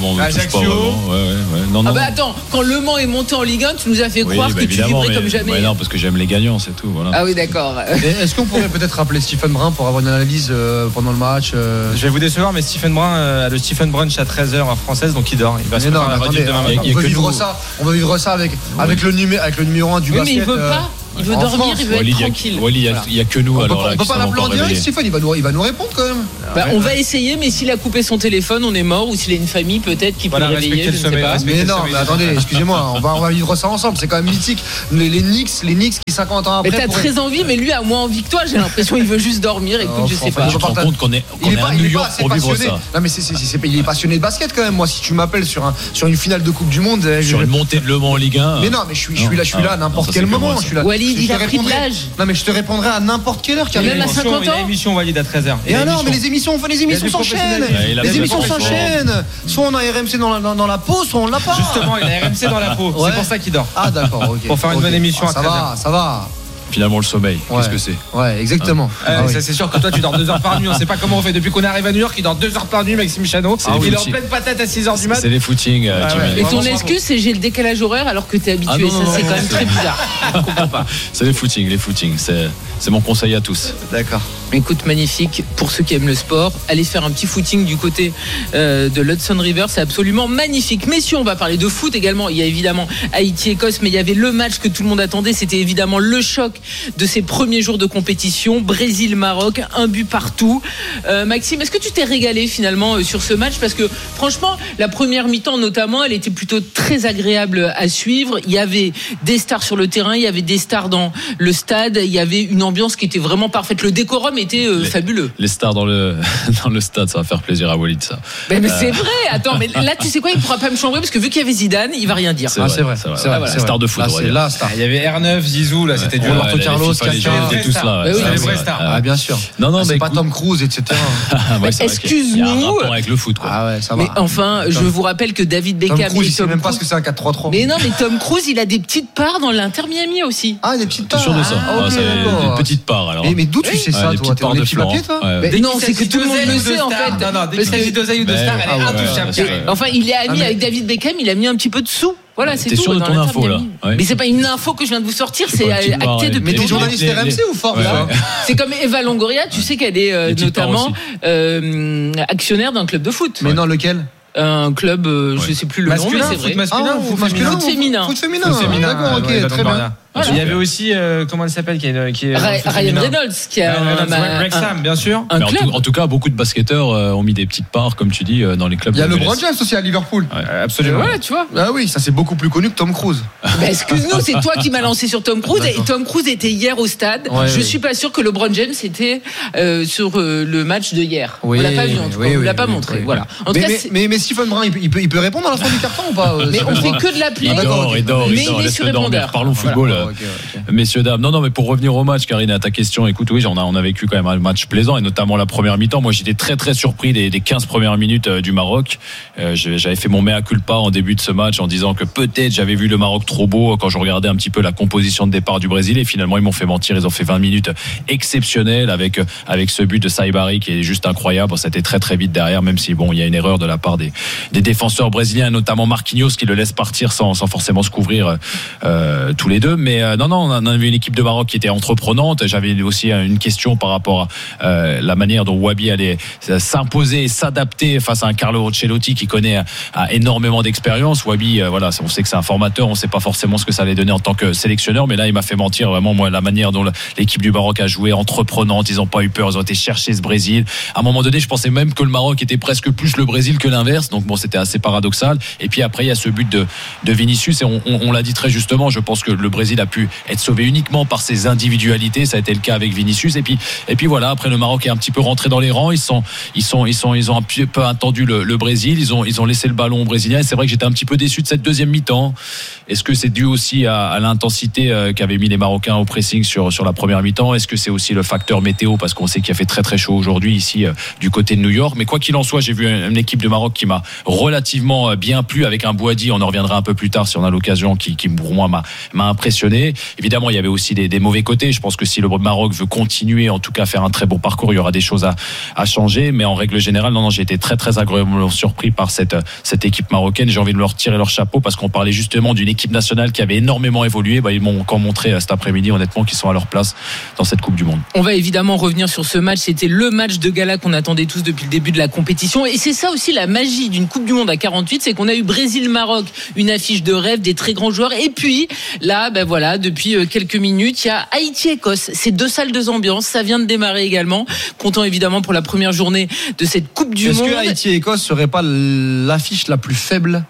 pas vraiment. Ouais, ouais, ouais. Non, non. Ah bah attends, quand Le Mans est monté en Ligue un, tu nous as fait oui, croire bah que tu vibrais comme jamais. Ouais, non, parce que j'aime les gagnants, c'est tout. Voilà. Ah oui, d'accord. Et est-ce qu'on pourrait peut-être rappeler Stephen Brun pour avoir une analyse euh, pendant le match euh... Je vais vous décevoir, mais Stephen Brun euh, a le Stephen Brunch à treize heures heure française, donc il dort. Il va se non, faire la attendez, demain on, matin. on veut vivre ça. On veut vivre ça avec avec le numéro avec le numéro un du oui, basket. Mais il veut euh, pas. Il veut en dormir, France. il veut Wally, être il y a- tranquille. Wally, il y a- il y a que nous On peut alors pas, là on qui peut pas sommes l'appeler en encore direct, réveillés. Stephen, il va nous, il va nous répondre quand même. Bah, on va essayer, mais s'il a coupé son téléphone, on est mort. Ou s'il a une famille, peut-être qu'il peut Voilà, le réveiller. Je respectez ne le sais sommeil, pas. respectez Mais le non, sommeil mais des attendez, enfants. excusez-moi, on va, on va vivre ça ensemble. C'est quand même mythique. Les, les Knicks, les Knicks qui cinquante ans Mais après. t'as pourraient- très envie, mais lui a moins envie que toi. J'ai l'impression qu'il veut juste dormir. Écoute, Oh, je sais enfin, pas. Je me rends compte qu'on est, qu'on Il est est, pas, à il New est pas York assez pour vivre passionné. ça. Non mais c'est, c'est, c'est, il est passionné de basket quand même. Moi, si tu m'appelles sur un, sur une finale de Coupe du Monde, euh, Sur je- une montée de Le Mans en Ligue un. mais non, mais je suis, je Non. suis là, je suis Ah là à ouais. n'importe Non, ça, quel c'est que moment. moi, Je ça. suis là. Walid, Je il te a pris de répondrai- l'âge. Non mais je te répondrai à n'importe quelle heure. Et même à Karim. cinquante Il a ans. une émission valide à treize heures. Et alors, mais les émissions, enfin, les émissions du s'enchaînent. professionnalisme. Ouais, il a Les plus de émissions professionnalisme. s'enchaînent. Soit on a R M C dans la, dans, dans la pause, soit on l'a pas. Justement, il a R M C dans la peau. Ouais. C'est pour ça qu'il dort. Ah d'accord, ok. Pour faire une Ok. bonne émission Ah, à ça treize va, heures. ça va. Finalement, le sommeil, Ouais. qu'est-ce que c'est? Ouais, exactement. Euh, Ah oui. ça, c'est sûr que toi tu dors deux heures par nuit. On sait pas comment on fait depuis qu'on arrive à New York. Il dort deux heures par nuit, Maxime Chanot. C'est il les est en footings. pleine patate à six heures du mat. C'est les footings, euh, Ah Jimmy. ouais. Et ton Bravo, bravo. excuse, c'est j'ai le décalage horaire alors que t'es habitué. Ah non, Ça, non, c'est non, quand même c'est- très bizarre. Je comprends pas. C'est les footings, les footings. C'est, c'est mon conseil à tous. D'accord. Écoute, magnifique. Pour ceux qui aiment le sport, allez faire un petit footing du côté euh, de l'Hudson River. C'est absolument magnifique. Messieurs, on va parler de foot également. Il y a évidemment Haïti-Écosse, mais il y avait le match que tout le monde attendait. C'était évidemment le choc de ces premiers jours de compétition. Brésil-Maroc, un but partout. Euh, Maxime, est-ce que tu t'es régalé finalement euh, sur ce match? Parce que franchement, la première mi-temps notamment, elle était plutôt très agréable à suivre. Il y avait des stars sur le terrain, il y avait des stars dans le stade, il y avait une ambiance qui était vraiment parfaite. Le décorum était euh, Les- fabuleux. Les stars dans le, dans le stade, ça va faire plaisir à Walid, ça. Mais, mais Euh, c'est vrai. Attends, mais là, tu sais quoi, il pourra pas me chambrer parce que vu qu'il y avait Zidane, il va rien dire. C'est Ah, vrai, c'est vrai, c'est vrai. c'est vrai, Voilà, c'est star vrai. de foot, Là, on va c'est dire. la star. Il y avait R neuf, Zizou, là c'était Ouais, dur. ouais, Roberto les Carlos, FIFA, les gens Kaká. étaient tous là. Bah ouais. oui, Ça, les c'est vrais vrai. stars. Ah, Ah bien sûr. Non, non, Ah, mais c'est pas écoute- Tom Cruise, et cetera. Ah, ouais, c'est vrai qu'il y a- Il y a un Excuse-nous. rapport avec le foot, quoi. Ah ouais, ça va. Mais enfin, je vous rappelle que David Tom Beckham Cruise, et il sait Tom même pas Cruise- ce que c'est un quatre trois trois. Mais non, mais Tom Cruise, il a des petites parts dans l'Inter Miami aussi. Ah, des petites T'es parts. sûr de ça? Ah, ok, Ah, c'est d'accord. des petites parts, alors. Et mais d'où tu Oui. sais Ouais, ça, des toi? petites T'es dans parts les de petits Florent. papiers, toi? Ouais. Mais Dès non, qu'il c'est que s'agit tout le monde d'oseille le ou de sait en star. fait. Non, non, dès Parce qu'il s'agit que- d'oseille ou de Mais- star, elle est Ah ouais, intouchable. ouais, c'est vrai. Enfin, il est ami Ah, mais- avec David Beckham, il a mis un petit peu de sous. Voilà, c'est T'es tout. sûr de dans ton l'Inter info, là? Miami. Ouais. Mais c'est pas une info que je viens de vous sortir, Je sais c'est pas, petite acté part, depuis. Mais t'es les- journaliste les- R M C ou fort, Ouais, ça ouais. C'est comme Eva Longoria, tu sais qu'elle est euh, Les petites parts notamment aussi. euh, actionnaire d'un club de foot. Mais non, lequel? Un club, euh, je Ouais. sais plus le nom, mais Masculin, c'est foot vrai. masculin Ah, ou foot féminin Foot féminin. Foot féminin. Foot féminin, D'accord, ok, ouais, très bien. Longoria. Voilà. Il y avait aussi, euh, comment elle s'appelle, qui est, qui est Ra- foot Ryan féminin. Reynolds qui a Ryan un, Reynolds, un- Wrexham, bien sûr. un Mais en, club. tout, en tout cas, beaucoup de basketteurs euh, ont mis des petites parts, comme tu dis, euh, dans les clubs. Il y a de LeBron l'U S. James aussi à Liverpool. Euh, Absolument. Voilà, tu vois. Ah oui, ça c'est beaucoup plus connu que Tom Cruise. Bah, excuse-nous, c'est toi qui m'as lancé sur Tom Cruise. Et Tom Cruise était hier au stade. Ouais, je oui. suis pas sûr que LeBron James était euh, sur euh, le match de hier. Oui, on l'a pas vu en tout oui, cas. On oui, l'a pas oui, montré. oui. Voilà. En tout Mais, cas, mais, c'est- mais, mais Stephen Brun, il peut, il peut, il peut répondre à la fin du carton ou pas euh, mais Stephen on fait Brun que de l'appeler. Il d'accord, dort, ok. il dort, Mais il il dort, est laisse-le sur dormir. répondeur. Parlons football. Voilà, euh, ok, ok. Messieurs, dames. Non, non, mais pour revenir au match, Karine, à ta question, écoute, oui, on a, on a vécu quand même un match plaisant, et notamment la première mi-temps. Moi, j'étais très, très surpris des, des quinze premières minutes euh, du Maroc. Euh, j'avais fait mon mea culpa en début de ce match en disant que peut-être j'avais vu le Maroc trop beau quand je regardais un petit peu la composition de départ du Brésil, et finalement, ils m'ont fait mentir. Ils ont fait vingt minutes exceptionnelles avec, avec ce but de Saibari qui est juste incroyable. Bon, c'était très, très vite derrière, même si, bon, il y a une erreur de la part des, des défenseurs brésiliens, notamment Marquinhos, qui le laisse partir sans, sans forcément se couvrir euh, tous les deux. Mais euh, non, non, on avait une équipe de Maroc qui était entreprenante. J'avais aussi une question par rapport à euh, la manière dont Wabi allait s'imposer et s'adapter face à un Carlo Ancelotti qui connaît a énormément d'expérience. Wabi, euh, voilà, on sait que c'est un formateur, on sait pas forcément ce que ça allait donner en tant que sélectionneur, mais là, il m'a fait mentir vraiment, moi, la manière dont l'équipe du Maroc a joué, entreprenante, ils ont pas eu peur, ils ont été chercher ce Brésil. À un moment donné, je pensais même que le Maroc était presque plus le Brésil que l'inverse, donc bon, c'était assez paradoxal. Et puis après, il y a ce but de, de Vinicius, et on, on, on l'a dit très justement, je pense que le Brésil a pu être sauvé uniquement par ses individualités, ça a été le cas avec Vinicius, et puis, et puis voilà, après le Maroc est un petit peu rentré dans les rangs, ils sont, ils sont, ils sont, ils ont un peu attendu le, le Brésil, ils ont, ils ont laissé le ballon aux Brésiliens, et c'est vrai que j'étais un petit peu déçu de cette deuxième mi-temps. Est-ce que c'est dû aussi à, à l'intensité euh, qu'avaient mis les Marocains au pressing sur, sur la première mi-temps? Est-ce que c'est aussi le facteur météo, parce qu'on sait qu'il a fait très très chaud aujourd'hui ici euh, du côté de New York? Mais quoi qu'il en soit, j'ai vu une, une équipe de Maroc qui m'a relativement bien plu, avec un Bouhaddi, on en reviendra un peu plus tard si on a l'occasion, qui, qui pour moi m'a, m'a impressionné sélectionné. Évidemment, il y avait aussi des, des mauvais côtés. Je pense que si le Maroc veut continuer, en tout cas faire un très bon parcours, il y aura des choses à, à changer. Mais en règle générale, non, non, j'ai été très, très agréablement surpris par cette, cette équipe marocaine. J'ai envie de leur tirer leur chapeau parce qu'on parlait justement d'une équipe nationale qui avait énormément évolué. Bah, ils m'ont encore montré cet après-midi, honnêtement, qu'ils sont à leur place dans cette Coupe du Monde. On va évidemment revenir sur ce match. C'était le match de gala qu'on attendait tous depuis le début de la compétition. Et c'est ça aussi la magie d'une Coupe du Monde à quarante-huit, c'est qu'on a eu Brésil-Maroc, une affiche de rêve, des très grands joueurs. Et puis là, ben voilà, depuis quelques minutes, il y a Haïti-Écosse. C'est deux salles, deux ambiances. Ça vient de démarrer également. Content évidemment pour la première journée de cette Coupe du Est-ce Monde. Est-ce que Haïti-Écosse serait pas l'affiche la plus faible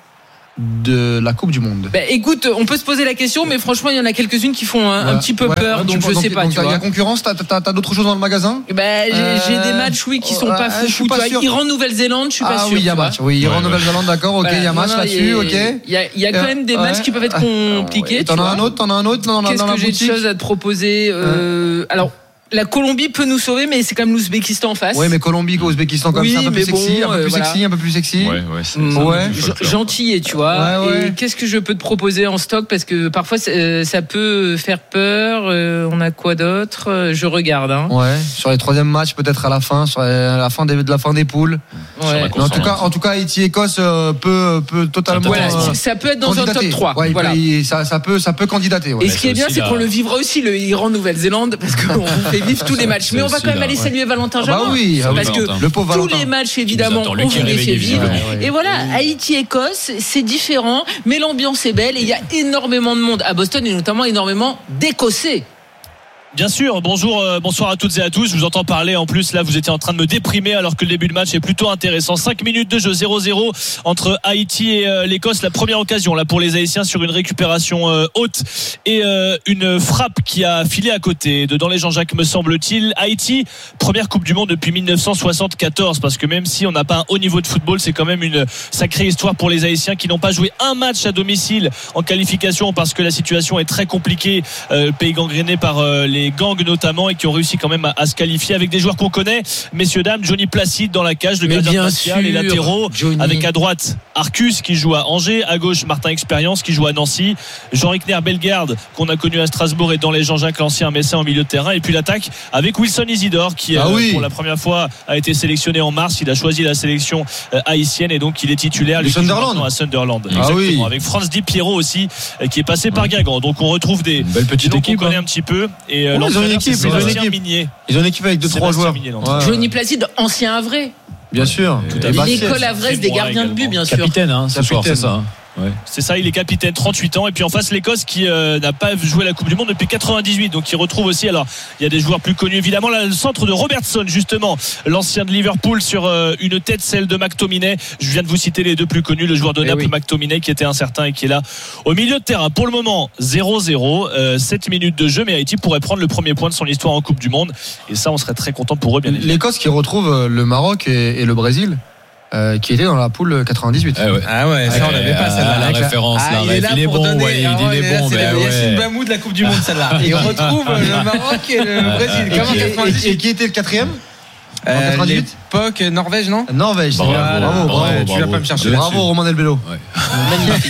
de la Coupe du Monde? Bah, écoute, on peut se poser la question, mais franchement, il y en a quelques-unes qui font un, ouais, un petit peu ouais, peur, donc je donc, sais pas. Donc, tu il y vois. a concurrence. T'as, t'as, t'as d'autres choses dans le magasin? Bah, j'ai, euh, j'ai des matchs, oui, qui sont euh, pas fous. Iran-Nouvelle-Zélande, je suis pas ah, sûr. Oui, il y a match. Oui, Iran-Nouvelle-Zélande, d'accord. Ok, il y a match là-dessus. Ok. Il y a, il y a quand même des matchs qui peuvent être compliqués. T'en as un autre? T'en as un autre? Qu'est-ce que j'ai de choses à te proposer? Alors. La Colombie peut nous sauver, mais c'est quand même l'Ouzbékistan en face. Oui, mais Colombie, Ouzbékistan, comme oui, ça, un peu plus sexy, bon, un peu plus euh, sexy, voilà. un peu plus sexy. Ouais, ouais, c'est, mmh, ouais. Gentil, tu vois. Ouais, ouais. Et qu'est-ce que je peux te proposer en stock? Parce que parfois, ça peut faire peur. On a quoi d'autre? Je regarde. Hein. Ouais. Sur les troisièmes matchs, peut-être à la fin, sur la fin des, de la fin des poules. Ouais. En tout cas, en tout cas, Haïti-Écosse euh, peut, peut totalement. Voilà, euh, ça peut être dans candidater. Un top trois. Ouais, voilà. peut, ça, ça peut, ça peut candidater. Ouais. Et ce qui est bien, c'est qu'on le vivra aussi le Iran-Nouvelle-Zélande, parce qu'on fait vivre tous les matchs. Mais on va quand même aller saluer Valentin Jamin. Bah oui, parce que le pauvre tous Valentin. les matchs, évidemment, on vous les fait vivre. Ouais, ouais. Et voilà, Haïti-Écosse, c'est différent, mais l'ambiance est belle et il y a énormément de monde à Boston et notamment énormément d'Écossais. Bien sûr, bonjour, euh, bonsoir à toutes et à tous. Je vous entends parler. En plus, là, vous étiez en train de me déprimer alors que le début de match est plutôt intéressant. cinq minutes de jeu, zéro zéro entre Haïti et euh, l'Écosse. La première occasion, là, pour les Haïtiens sur une récupération euh, haute et euh, une frappe qui a filé à côté. Dedans les Jean-Jacques, me semble-t-il. Haïti, première Coupe du Monde depuis dix-neuf cent soixante-quatorze. Parce que même si on n'a pas un haut niveau de football, c'est quand même une sacrée histoire pour les Haïtiens qui n'ont pas joué un match à domicile en qualification parce que la situation est très compliquée. Euh, le pays gangréné par euh, les gangs notamment et qui ont réussi quand même à, à se qualifier avec des joueurs qu'on connaît, messieurs dames. Johnny Placide dans la cage, le gardien principal, les latéraux, Johnny. Avec à droite Arcus qui joue à Angers, à gauche Martin Expérience qui joue à Nancy, Jean-Rickner Bellegarde qu'on a connu à Strasbourg et dans les Jean-Jacques l'ancien Messin en milieu de terrain, et puis l'attaque avec Wilson Isidore qui ah euh, oui. pour la première fois a été sélectionné en mars. Il a choisi la sélection euh, haïtienne et donc il est titulaire lui, Sunderland. à Sunderland. Ah oui. Avec Franz Di Piero aussi euh, qui est passé par Guingamp. Donc on retrouve des belle petite équipe qu'on connaît hein. un petit peu et euh, oh, ils ont une équipe, ils ont une équipe. Minier. Ils ont une équipe avec deux trois joueurs. Minier, ouais. Johnny Placide, ancien Havrais. Bien sûr. L'école havraise des gardiens de but, bien sûr. Capitaine, hein, ce soir, c'est ça. Ouais. C'est ça, il est capitaine, trente-huit ans. Et puis en face, l'Écosse qui euh, n'a pas joué la Coupe du Monde depuis quatre-vingt-dix-huit. Donc il retrouve aussi, alors il y a des joueurs plus connus évidemment. Là, le centre de Robertson, justement, l'ancien de Liverpool, sur euh, une tête, celle de McTominay. Je viens de vous citer les deux plus connus, le joueur de Naples, oui. McTominay, qui était incertain et qui est là au milieu de terrain. Pour le moment, zéro zéro, euh, sept minutes de jeu, mais Haïti pourrait prendre le premier point de son histoire en Coupe du Monde. Et ça, on serait très content pour eux, bien évidemment. L'Écosse qui retrouve le Maroc et, et le Brésil. Euh, qui était dans la poule quatre-vingt-dix-huit. Ah ouais, ah ouais ça on l'avait pas celle-là. La référence, ah, là, il est là il est pour bon, donner. ouais, il ah, est là, bon. C'est bah le Yassine ouais. Bamou de la Coupe du Monde celle-là. Et on retrouve le Maroc et le Brésil. Et, qui, et, et qui était le quatrième euh, en quatre-vingt-dix-huit L'époque Norvège, non Norvège. Bravo, bravo, bravo, bravo, bravo, tu vas pas me chercher. Bravo Romain Delbello. Ouais. Magnifique.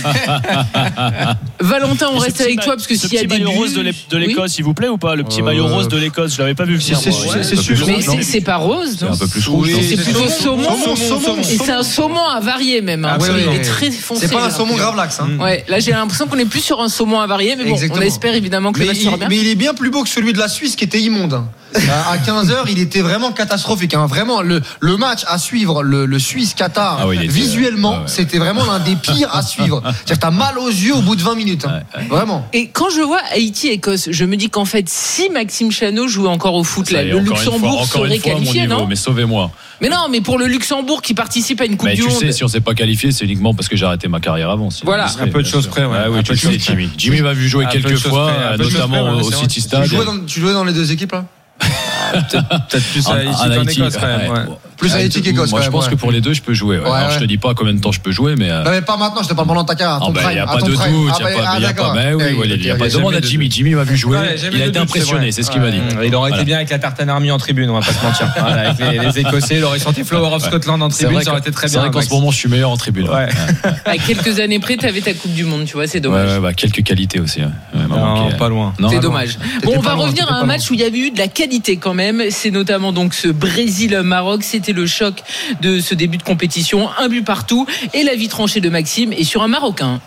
Valentin, on reste avec toi parce que s'il y a des maillot rose de l'Écosse, oui. s'il vous plaît ou pas, le petit euh... maillot rose de l'Écosse, je l'avais pas vu. C'est sûr. Mais c'est pas rose. C'est un peu plus rouge. C'est plutôt saumon. Et c'est un saumon avarié même. Il est très foncé. C'est pas un saumon gravlax. Ouais. Là, j'ai l'impression qu'on est plus sur un saumon avarié, mais bon, on espère évidemment que le match sera bien. Mais il est bien plus beau que celui de la Suisse qui était immonde. À quinze heures, il était vraiment catastrophique. Hein. Vraiment, le, le match à suivre, le, le Suisse-Qatar, ah oui, visuellement, ah ouais. c'était vraiment l'un des pires à suivre. C'est-à-dire que t'as mal aux yeux au bout de vingt minutes. Hein. Ouais, ouais. Vraiment. Et quand je vois Haïti-Écosse, je me dis qu'en fait, si Maxime Chanot jouait encore au foot, là, le Luxembourg fois, serait fois, qualifié, niveau, non mais sauvez-moi. Mais non, mais pour le Luxembourg qui participe à une Coupe mais du tu Monde. Tu sais, si on s'est pas qualifié, c'est uniquement parce que j'ai arrêté ma carrière avant. Voilà. Serait, un peu de choses près, ouais. Ah oui, tu le sais, Jimmy. Jimmy m'a vu jouer quelques fois, notamment au City Stade. Tu jouais dans les deux équipes, là? Peut-être, peut-être plus à Haïti qu'en Écosse quand même. Ouais. Plus Haïti qu'Écosse. Moi, je pense ouais. que pour les deux, je peux jouer. Ouais. Ouais, Alors, ouais. je te dis pas combien de temps je peux jouer, mais. Euh... Non, mais pas maintenant, je te parle pendant ta carrière. Il ah, n'y ben, a pas de doute, il n'y a pas. Il y a pas. Mais oui, il n'y a pas de demande à Jimmy. Jimmy m'a vu jouer. Il a été impressionné, c'est ce qu'il m'a dit. Il aurait été bien avec la Tartan Army en tribune, on va pas se mentir. Avec les Écossais, il aurait senti Flower of Scotland en tribune, ça aurait été très bien. C'est vrai qu'en ce moment, je suis meilleur en tribune. À quelques années près, tu avais ta Coupe du Monde, tu vois, c'est dommage. Ouais, bah, quelques qualités aussi. Non, pas loin. C'est dommage. Bon, on va revenir à un match où il y avait eu de la qualité quand même. C'est notamment donc ce Brésil-Maroc. C'était le choc de ce début de compétition. Un but partout et la vie tranchée de Maxime et sur un Marocain.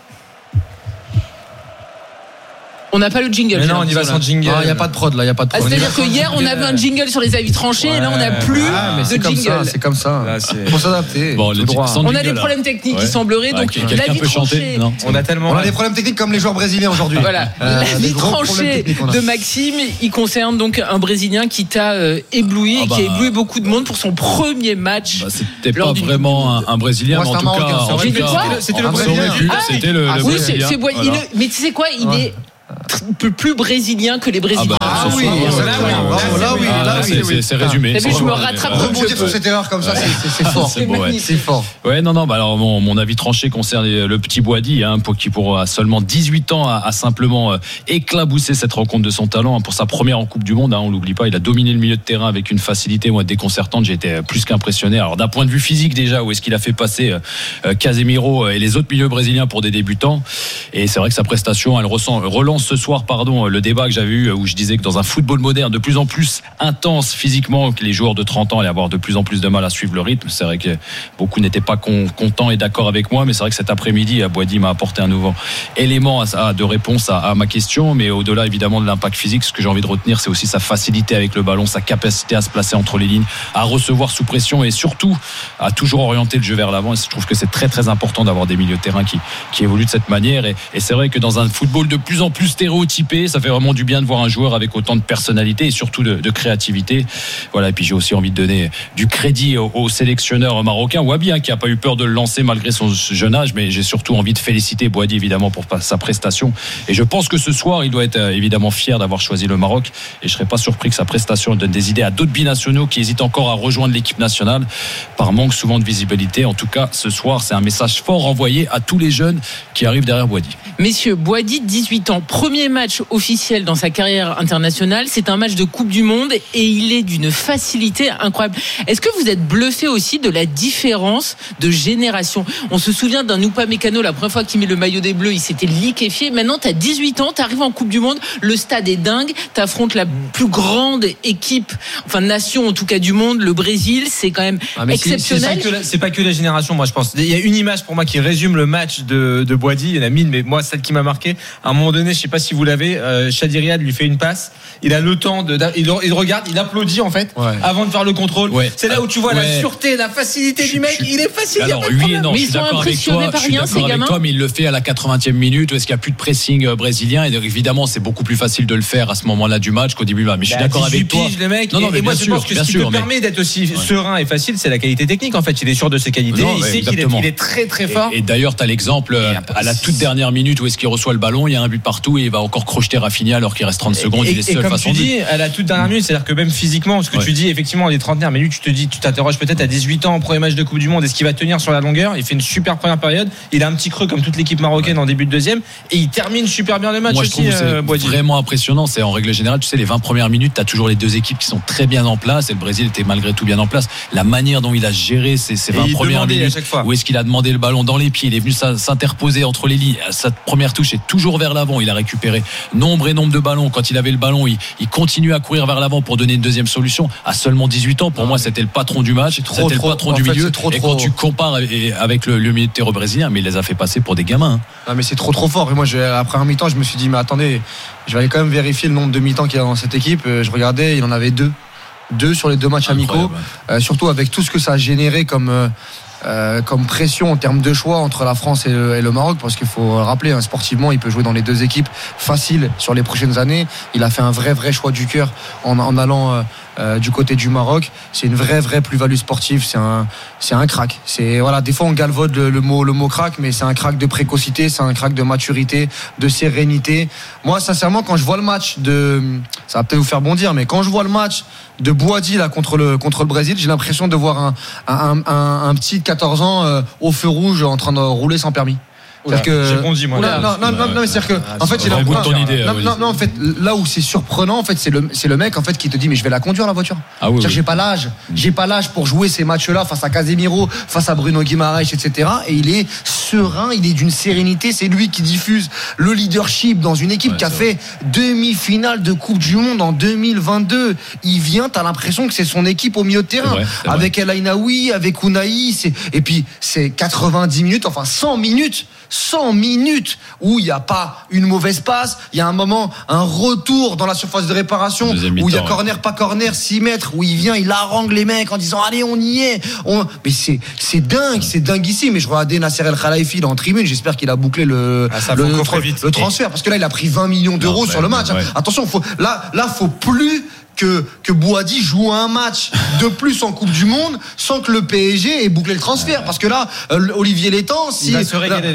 On n'a pas le jingle. Mais non, on y va sans jingle. Il n'y a pas de prod là, il y a pas de prod. Ah, c'est-à-dire que hier on avait un jingle sur les avis tranchés, ouais, et là on n'a plus ah, mais de c'est jingle. Comme ça, c'est comme ça. Là, c'est... Faut s'adapter. Bon, le droit. On a des problèmes techniques, ouais. Il semblerait. Donc ouais, la vie tranchée. On a tellement. On a des problèmes techniques comme les joueurs brésiliens aujourd'hui. Voilà. Euh, la vie tranchée de Maxime, il concerne donc un Brésilien qui t'a euh, ébloui, ah bah, qui a ébloui beaucoup de monde pour son premier match. Bah, c'était pas vraiment un, un Brésilien, mais en tout cas, c'était le Brésilien. C'était le Brésilien. Mais tu sais quoi, il est plus brésilien que les Brésiliens. Ah, bah, ah oui, là oui, là oui, c'est résumé. T'as vu, je me rattrape. Rebondir sur cette erreur comme ça, c'est fort. C'est beau, ouais. C'est fort. Ouais, non, non. Bah alors, mon, mon avis tranché concerne le petit Boadi, hein, pour qui pour à seulement dix-huit ans a, a simplement euh, éclaboussé cette rencontre de son talent, hein, pour sa première en Coupe du Monde. Hein, on l'oublie pas. Il a dominé le milieu de terrain avec une facilité moi déconcertante. J'ai été plus qu'impressionné. Alors d'un point de vue physique déjà, où est-ce qu'il a fait passer euh, Casemiro et les autres milieux brésiliens pour des débutants. Et c'est vrai que sa prestation, elle ressent, relance ce soir, pardon, le débat que j'avais eu où je disais que dans un football moderne de plus en plus intense physiquement, que les joueurs de trente ans allaient avoir de plus en plus de mal à suivre le rythme. C'est vrai que beaucoup n'étaient pas con, contents et d'accord avec moi, mais c'est vrai que cet après-midi, Boadi m'a apporté un nouveau élément à, à, de réponse à, à ma question. Mais au-delà évidemment de l'impact physique, ce que j'ai envie de retenir, c'est aussi sa facilité avec le ballon, sa capacité à se placer entre les lignes, à recevoir sous pression et surtout à toujours orienter le jeu vers l'avant. Et je trouve que c'est très très important d'avoir des milieux de terrain qui, qui évoluent de cette manière. Et, et c'est vrai que dans un football de plus en plus stéréotypé, ça fait vraiment du bien de voir un joueur avec autant de personnalité et surtout de, de créativité. Voilà. Et puis j'ai aussi envie de donner du crédit au, au sélectionneur marocain Wabi, hein, qui n'a pas eu peur de le lancer malgré son jeune âge. Mais j'ai surtout envie de féliciter Boadi évidemment pour sa prestation. Et je pense que ce soir, il doit être évidemment fier d'avoir choisi le Maroc. Et je serais pas surpris que sa prestation donne des idées à d'autres binationaux qui hésitent encore à rejoindre l'équipe nationale par manque souvent de visibilité. En tout cas, ce soir, c'est un message fort envoyé à tous les jeunes qui arrivent derrière Boadi. Messieurs, Boadi, dix-huit ans, premier match officiel dans sa carrière internationale. C'est un match de Coupe du Monde et il est d'une facilité incroyable. Est-ce que vous êtes bluffé aussi de la différence de génération? On se souvient d'un Upamecano, la première fois qu'il met le maillot des Bleus, il s'était liquéfié. Maintenant, tu as dix-huit ans, tu arrives en Coupe du Monde, le stade est dingue, tu affrontes la plus grande équipe, enfin nation en tout cas du monde, le Brésil, c'est quand même ah, exceptionnel. C'est, c'est, pas la, c'est pas que la génération, moi je pense. Il y a une image pour moi qui résume le match de, de Boadi, il y en a mille, mais moi celle qui m'a marqué, à un moment donné, je sais pas si vous l'avez, euh, Shadi Riyad lui fait une passe, il a le temps de, il, il regarde, il applaudit en fait, ouais. avant de faire le contrôle. Ouais. C'est là où tu vois ouais. la sûreté, la facilité je, du mec, je, il est facile. Alors oui et non, mais je ils sont impressionnés par rien, ces gamins. Toi, mais il le fait à la quatre-vingtième minute, où est-ce qu'il n'y a plus de pressing brésilien, et évidemment c'est beaucoup plus facile de le faire à ce moment-là du match qu'au début là. Mais je suis bah, d'accord avec toi. Le mec, non, non, mais et moi je sûr, pense que ce qui sûr, te mais... permet d'être aussi ouais. serein et facile, c'est la qualité technique en fait. Il est sûr de ses qualités, non, il sait qu'il est, il est très très fort. Et, et d'ailleurs, tu as l'exemple à la toute dernière minute où est-ce qu'il reçoit le ballon, il y a un but partout et il va encore crocheter Rafinha alors qu'il reste trente secondes. Et, il est seul et comme face tu dis, à la toute dernière minute, c'est-à-dire que même physiquement, ce que ouais. tu dis, effectivement, les trentenaires minutes, tu te dis, tu t'interroges peut-être à dix-huit ans, premier match de Coupe du Monde, est-ce qu'il va tenir sur la longueur? Il fait une super première période, il a un petit creux comme toute l'équipe marocaine ouais. en début de deuxième, et il termine super bien le match. Moi, aussi. Je trouve euh, c'est vraiment impressionnant. C'est en règle générale, tu sais, les vingt premières minutes, tu as toujours les deux équipes qui sont très bien en place, et le Brésil était malgré tout bien en place. La manière dont il a géré ces, ces vingt premières minutes, où est-ce qu'il a demandé le ballon dans les pieds, il est venu s'interposer entre les lignes. Sa première touche est toujours vers l'avant. Il a récupéré nombre et nombre de ballons. Quand il avait le ballon, il, il continue à courir vers l'avant pour donner une deuxième solution. À seulement dix-huit ans, pour moi, c'était le patron du match, trop, c'était trop, le patron du fait, milieu. Trop, et trop. Quand tu compares avec le, le milieu de terrain brésilien, mais il les a fait passer pour des gamins. Hein. Non, mais c'est trop trop fort. Et moi, je, après un mi-temps, je me suis dit, mais attendez, je vais aller quand même vérifier le nombre de mi-temps qu'il y a dans cette équipe. Je regardais, il en avait deux, deux sur les deux matchs amicaux. Euh, surtout avec tout ce que ça a généré comme. Euh, Euh, comme pression en termes de choix entre la France et le, et le Maroc, parce qu'il faut rappeler hein, sportivement il peut jouer dans les deux équipes facile sur les prochaines années. Il a fait un vrai vrai choix du cœur en, en allant euh, euh, du côté du Maroc. C'est une vraie vraie plus-value sportive. C'est un c'est un crack. C'est voilà, des fois on galvaude le, le mot le mot crack, mais c'est un crack de précocité, c'est un crack de maturité, de sérénité. Moi, sincèrement, quand je vois le match de, ça va peut-être vous faire bondir, mais quand je vois le match de Boadi là contre le contre le Brésil, j'ai l'impression de voir un un, un, un petit de quatorze ans euh, au feu rouge en train de rouler sans permis. Oula, que... J'ai bondi moi. Non, non, non, non, non, mais c'est-à-dire que, en fait, j'ai l'impression. Non, non, non, en fait, là où c'est surprenant, en fait, c'est le, c'est le mec, en fait, qui te dit, mais je vais la conduire la voiture. Ah oui, oui. J'ai pas l'âge, j'ai pas l'âge pour jouer ces matchs-là face à Casemiro, face à Bruno Guimaraes, et cetera. Et il est serein, il est d'une sérénité. C'est lui qui diffuse le leadership dans une équipe ouais, qui a fait demi-finale de Coupe du Monde en deux mille vingt-deux. Il vient, t'as l'impression que c'est son équipe au milieu de terrain, vrai, avec El Ainaoui, avec Ounahi, c'est, et puis c'est quatre-vingt-dix minutes, enfin cent minutes. cent minutes où il n'y a pas une mauvaise passe, il y a un moment, un retour dans la surface de réparation où il y a corner, ouais. pas corner, six mètres, où il vient, il harangue les mecs en disant allez, on y est. On... Mais c'est, c'est dingue, c'est dingue ici. Mais je regardais Nasser El Khelaifi en tribune, j'espère qu'il a bouclé le, ah, le, le, tra- le transfert parce que là, il a pris vingt millions d'euros non, sur le match. Ouais. Attention, faut, là, là, faut plus. Que, que Boadi joue un match de plus en Coupe du Monde sans que le P S G ait bouclé le transfert. Parce que là, euh, Olivier Létang, si, là,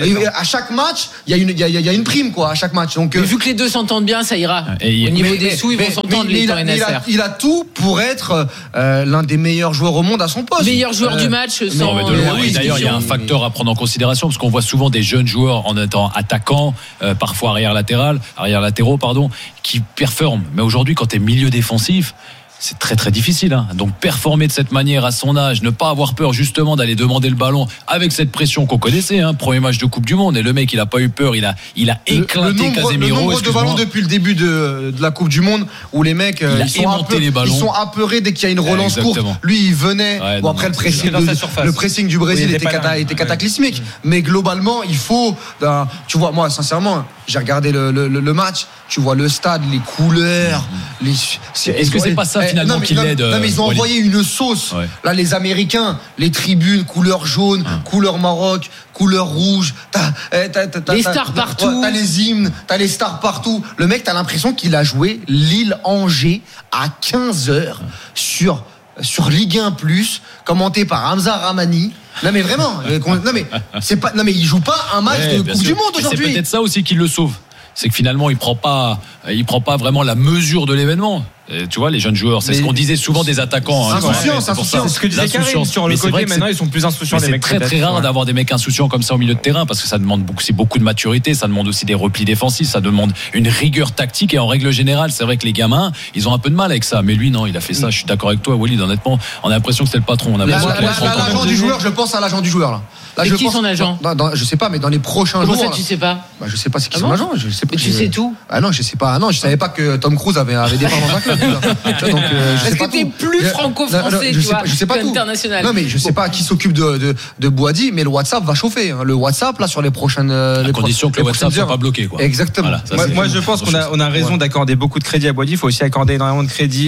à chaque match, il y a une, il y a, il y a une prime, quoi, à chaque match. Donc, mais euh, vu que les deux s'entendent bien, ça ira. Et au niveau mais, des mais, sous, ils mais, vont s'entendre, les Létang et Nasser. Il a, il a tout pour être euh, l'un des meilleurs joueurs au monde à son poste. Meilleur joueur euh, du match, sans. Non, mais de loin. Oui, d'ailleurs, il y a un facteur à prendre en considération parce qu'on voit souvent des jeunes joueurs en étant attaquants, euh, parfois arrière latéral, arrière latéraux, pardon, qui performent. Mais aujourd'hui, quand tu es milieu défensif, c'est très très difficile, hein. Donc performer de cette manière à son âge, ne pas avoir peur justement d'aller demander le ballon avec cette pression qu'on connaissait, hein. Premier match de Coupe du Monde et le mec il a pas eu peur, il a il a éclaté le, le nombre, Casemiro. Le nombre de ballons depuis le début de, de la Coupe du Monde où les mecs il ils, sont apeurés, les ballons. Ils sont apeurés dès qu'il y a une relance courte. Lui il venait. Ouais, bon, non, après non, le pressing, le, le pressing du Brésil oui, était, cata, était cataclysmique. Ouais. Mais globalement il faut, ben, tu vois moi sincèrement j'ai regardé le, le, le match, tu vois le stade, les couleurs, mmh. les. C'est, est-ce que c'est pas ça finalement qui l'aide? Non mais ils ont envoyé une sauce. Ouais. Là les Américains, les tribunes couleur jaune, mmh. couleur Maroc, couleur rouge. T'as, t'as, t'as, t'as, les stars t'as, partout. T'as les hymnes, t'as les stars partout. Le mec, t'as l'impression qu'il a joué Lille-Angers à quinze heures mmh. sur sur Ligue un plus, commenté par Hamza Ramani. Non mais vraiment, non mais c'est pas, non mais il joue pas un match ouais, de Coupe sûr. du Monde aujourd'hui. C'est peut-être ça aussi qui le sauve. C'est que finalement il prend pas, il prend pas vraiment la mesure de l'événement. Et tu vois, les jeunes joueurs, c'est mais ce qu'on disait souvent des attaquants. Hein, insouciance, ouais, c'est, c'est ce que disait Karim sur le côté. Maintenant, ils sont plus insouciants. C'est les mecs très très rare ouais. d'avoir des mecs insouciants comme ça au milieu de terrain parce que ça demande beaucoup, c'est beaucoup de maturité, ça demande aussi des replis défensifs, ça demande une rigueur tactique et en règle générale, c'est vrai que les gamins, ils ont un peu de mal avec ça. Mais lui, non, il a fait ça. Je suis d'accord avec toi, Walid. Honnêtement, on a l'impression que c'était le patron. On a la, la, la, l'agent du joueur, je pense à l'agent du joueur là. Là, je qui pense, son agent dans, dans, je sais pas, mais dans les prochains Comment jours. Comment ça, tu sais pas bah, je sais pas c'est qui ah son bon agent. Je sais pas. Mais tu sais tout. Ah non, je sais pas. Ah non, je savais pas que Tom Cruise avait avait des parts dans un club. Donc, euh, Est-ce que t'es plus franco-français, tu vois, je sais pas tout. International. Non, mais je sais pas qui s'occupe de de, de Boadi, mais le WhatsApp va chauffer. Le WhatsApp là sur les prochaines. À condition que le WhatsApp soit pas bloqué, quoi. Exactement. Moi, moi, je pense qu'on a on a raison d'accorder beaucoup de crédit à Boadi. Il faut aussi accorder énormément de crédit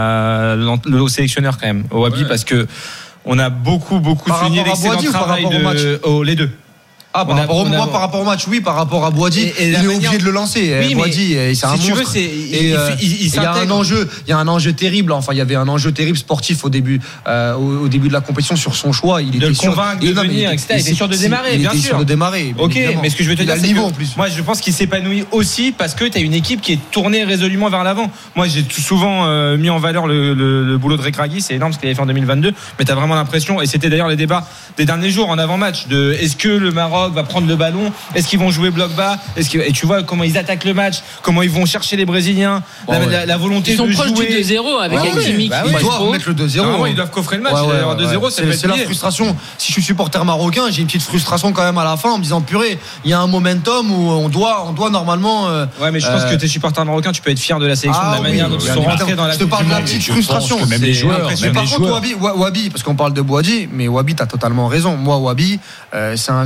à au sélectionneur quand même, au Wabi, parce que on a beaucoup beaucoup souligné l'excellent travail de oh, les deux. Ah, par, a, rapport au, moi, a... par rapport au match, oui, par rapport à Boadi, et, et il est manière... obligé de le lancer. Oui, Boadi, c'est si un monstre. Veux, c'est... Et, euh, il, il, il, il y a un enjeu, il y a un enjeu terrible. Enfin, il y avait un enjeu terrible sportif au début, euh, au, au début de la compétition sur son choix. Il de était le sûr, convaincre de venir, et cetera. Il était sûr de démarrer, il bien était sûr. sûr de démarrer. Ok, mais ce que je veux te dire, c'est niveau que en plus. Moi, je pense qu'il s'épanouit aussi parce que tu as une équipe qui est tournée résolument vers l'avant. Moi, j'ai souvent euh, mis en valeur le, le, le boulot de Regragui, c'est énorme ce qu'il avait fait en deux mille vingt-deux. Mais tu as vraiment l'impression, et c'était d'ailleurs les débats des derniers jours en avant-match, de est-ce que le Maroc va prendre le ballon? Est-ce qu'ils vont jouer bloc bas? Est-ce que... Et tu vois comment ils attaquent le match, comment ils vont chercher les Brésiliens, bon, la, ouais. la, la volonté de jouer. Ils sont proches du deux zéro avec ouais, Hakimi bah qui oui, ils doivent mettre le deux zéro. Non, ils doivent coffrer le match. Ouais, ouais, ouais, deux zéro, ouais. C'est, c'est la frustration. Si je suis supporter marocain, j'ai une petite frustration quand même à la fin en me disant purée, il y a un momentum où on doit, on doit normalement. Euh, ouais, mais je pense euh... que t'es supporter marocain, tu peux être fier de la sélection, ah, de la manière oui, dont ils sont rentrés dans la. Je te parle de la petite frustration. Même les joueurs. Mais par contre, Wabi, Wabi, parce qu'on parle de Boadi, mais Wabi, t'as totalement raison. Moi, Wabi, c'est un joueur, c'est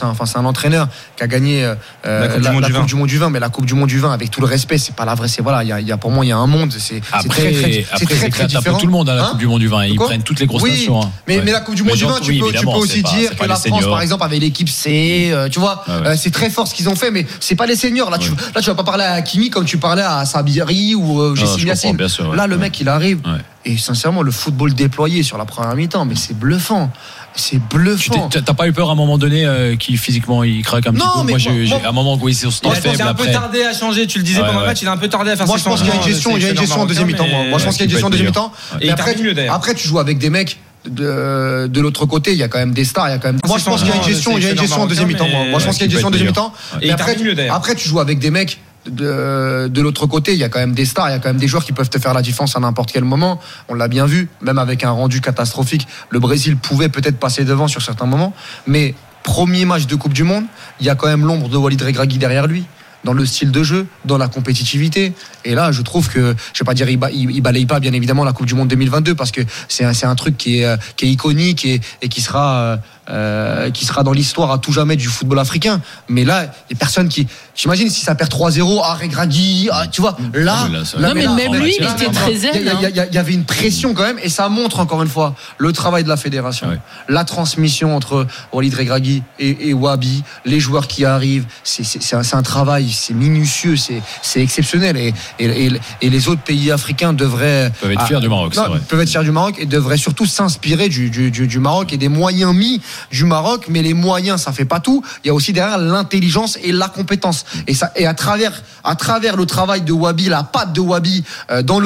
un, enfin, c'est un entraîneur qui a gagné euh, la, coupe, la, du, la coupe du Monde du vin, mais la Coupe du Monde du vin, avec tout le respect, c'est pas la vraie. C'est voilà, il y a, il y a pour moi, il y a un monde. C'est, après, c'est très, très, après, c'est très, c'est très différent. Tout le monde à la hein Coupe du Monde du vin, ils Quoi prennent toutes les grosses oui, nations. Hein. Mais, ouais. mais la Coupe du Monde mais du vin, tu, oui, peux, tu peux aussi pas, dire que la France, seniors. par exemple, avait l'équipe C, euh, tu vois, ah ouais. euh, c'est très fort ce qu'ils ont fait, mais c'est pas les seniors. Là, ouais. tu, là, tu vas pas parler à Hakimi comme tu parlais à Sabiri ou euh, Jessim Yassine. Ouais. Là, le mec, il arrive. Ouais. Et sincèrement, le football déployé sur la première mi-temps, mais c'est bluffant. C'est bluffant. Tu t'as pas eu peur à un moment donné euh, qui physiquement il craque un non, petit peu. Mais moi, j'ai, moi, j'ai à un moment où il s'est il a, il a un peu tardé à changer. Tu le disais ouais, pendant ouais. le match, il a un peu tardé à faire. Moi, je pense qu'il y a une gestion, il y a une gestion en deuxième mi-temps. Moi, je pense qu'il y a une gestion en deuxième mi-temps. Et après, après, tu joues avec des mecs. De, de l'autre côté, il y a quand même des stars, il y a quand même. Moi, je pense qu'il y a une gestion, il y a une gestion en deuxième mi-temps. Moi, je pense qu'il y a une gestion en deuxième mi-temps. Et après, après, tu joues avec des mecs. De, de l'autre côté, il y a quand même des stars, il y a quand même des joueurs qui peuvent te faire la différence à n'importe quel moment. On l'a bien vu, même avec un rendu catastrophique. Le Brésil pouvait peut-être passer devant sur certains moments, mais premier match de Coupe du Monde, il y a quand même l'ombre de Walid Regragui derrière lui, dans le style de jeu, dans la compétitivité. Et là, je trouve que, je vais pas dire, il, ba, il, il balaye pas bien évidemment la Coupe du Monde deux mille vingt-deux parce que c'est un, c'est un truc qui est, qui est iconique et, et qui sera, euh, qui sera dans l'histoire à tout jamais du football africain. Mais là, il y a personne qui, j'imagine si ça perd trois zéro, ah, Regragui, ah, tu vois, là, là, là non, mais, mais même là, lui, il était très zen. Il y, hein. y, y, y avait une pression quand même, et ça montre encore une fois le travail de la fédération, ouais. la transmission entre Walid Regragui et, et Wabi, les joueurs qui arrivent, c'est, c'est, c'est, un, c'est un travail, c'est minutieux, c'est, c'est exceptionnel, et, et, et, et les autres pays africains devraient peuvent être fiers ah, du Maroc, non, c'est vrai. peuvent être fiers du Maroc et devraient surtout s'inspirer du, du, du, du Maroc et des moyens mis du Maroc, mais les moyens, ça fait pas tout. Il y a aussi derrière l'intelligence et la compétence. Et ça, et à travers, à travers le travail de Wabi, la patte de Wabi euh, dans le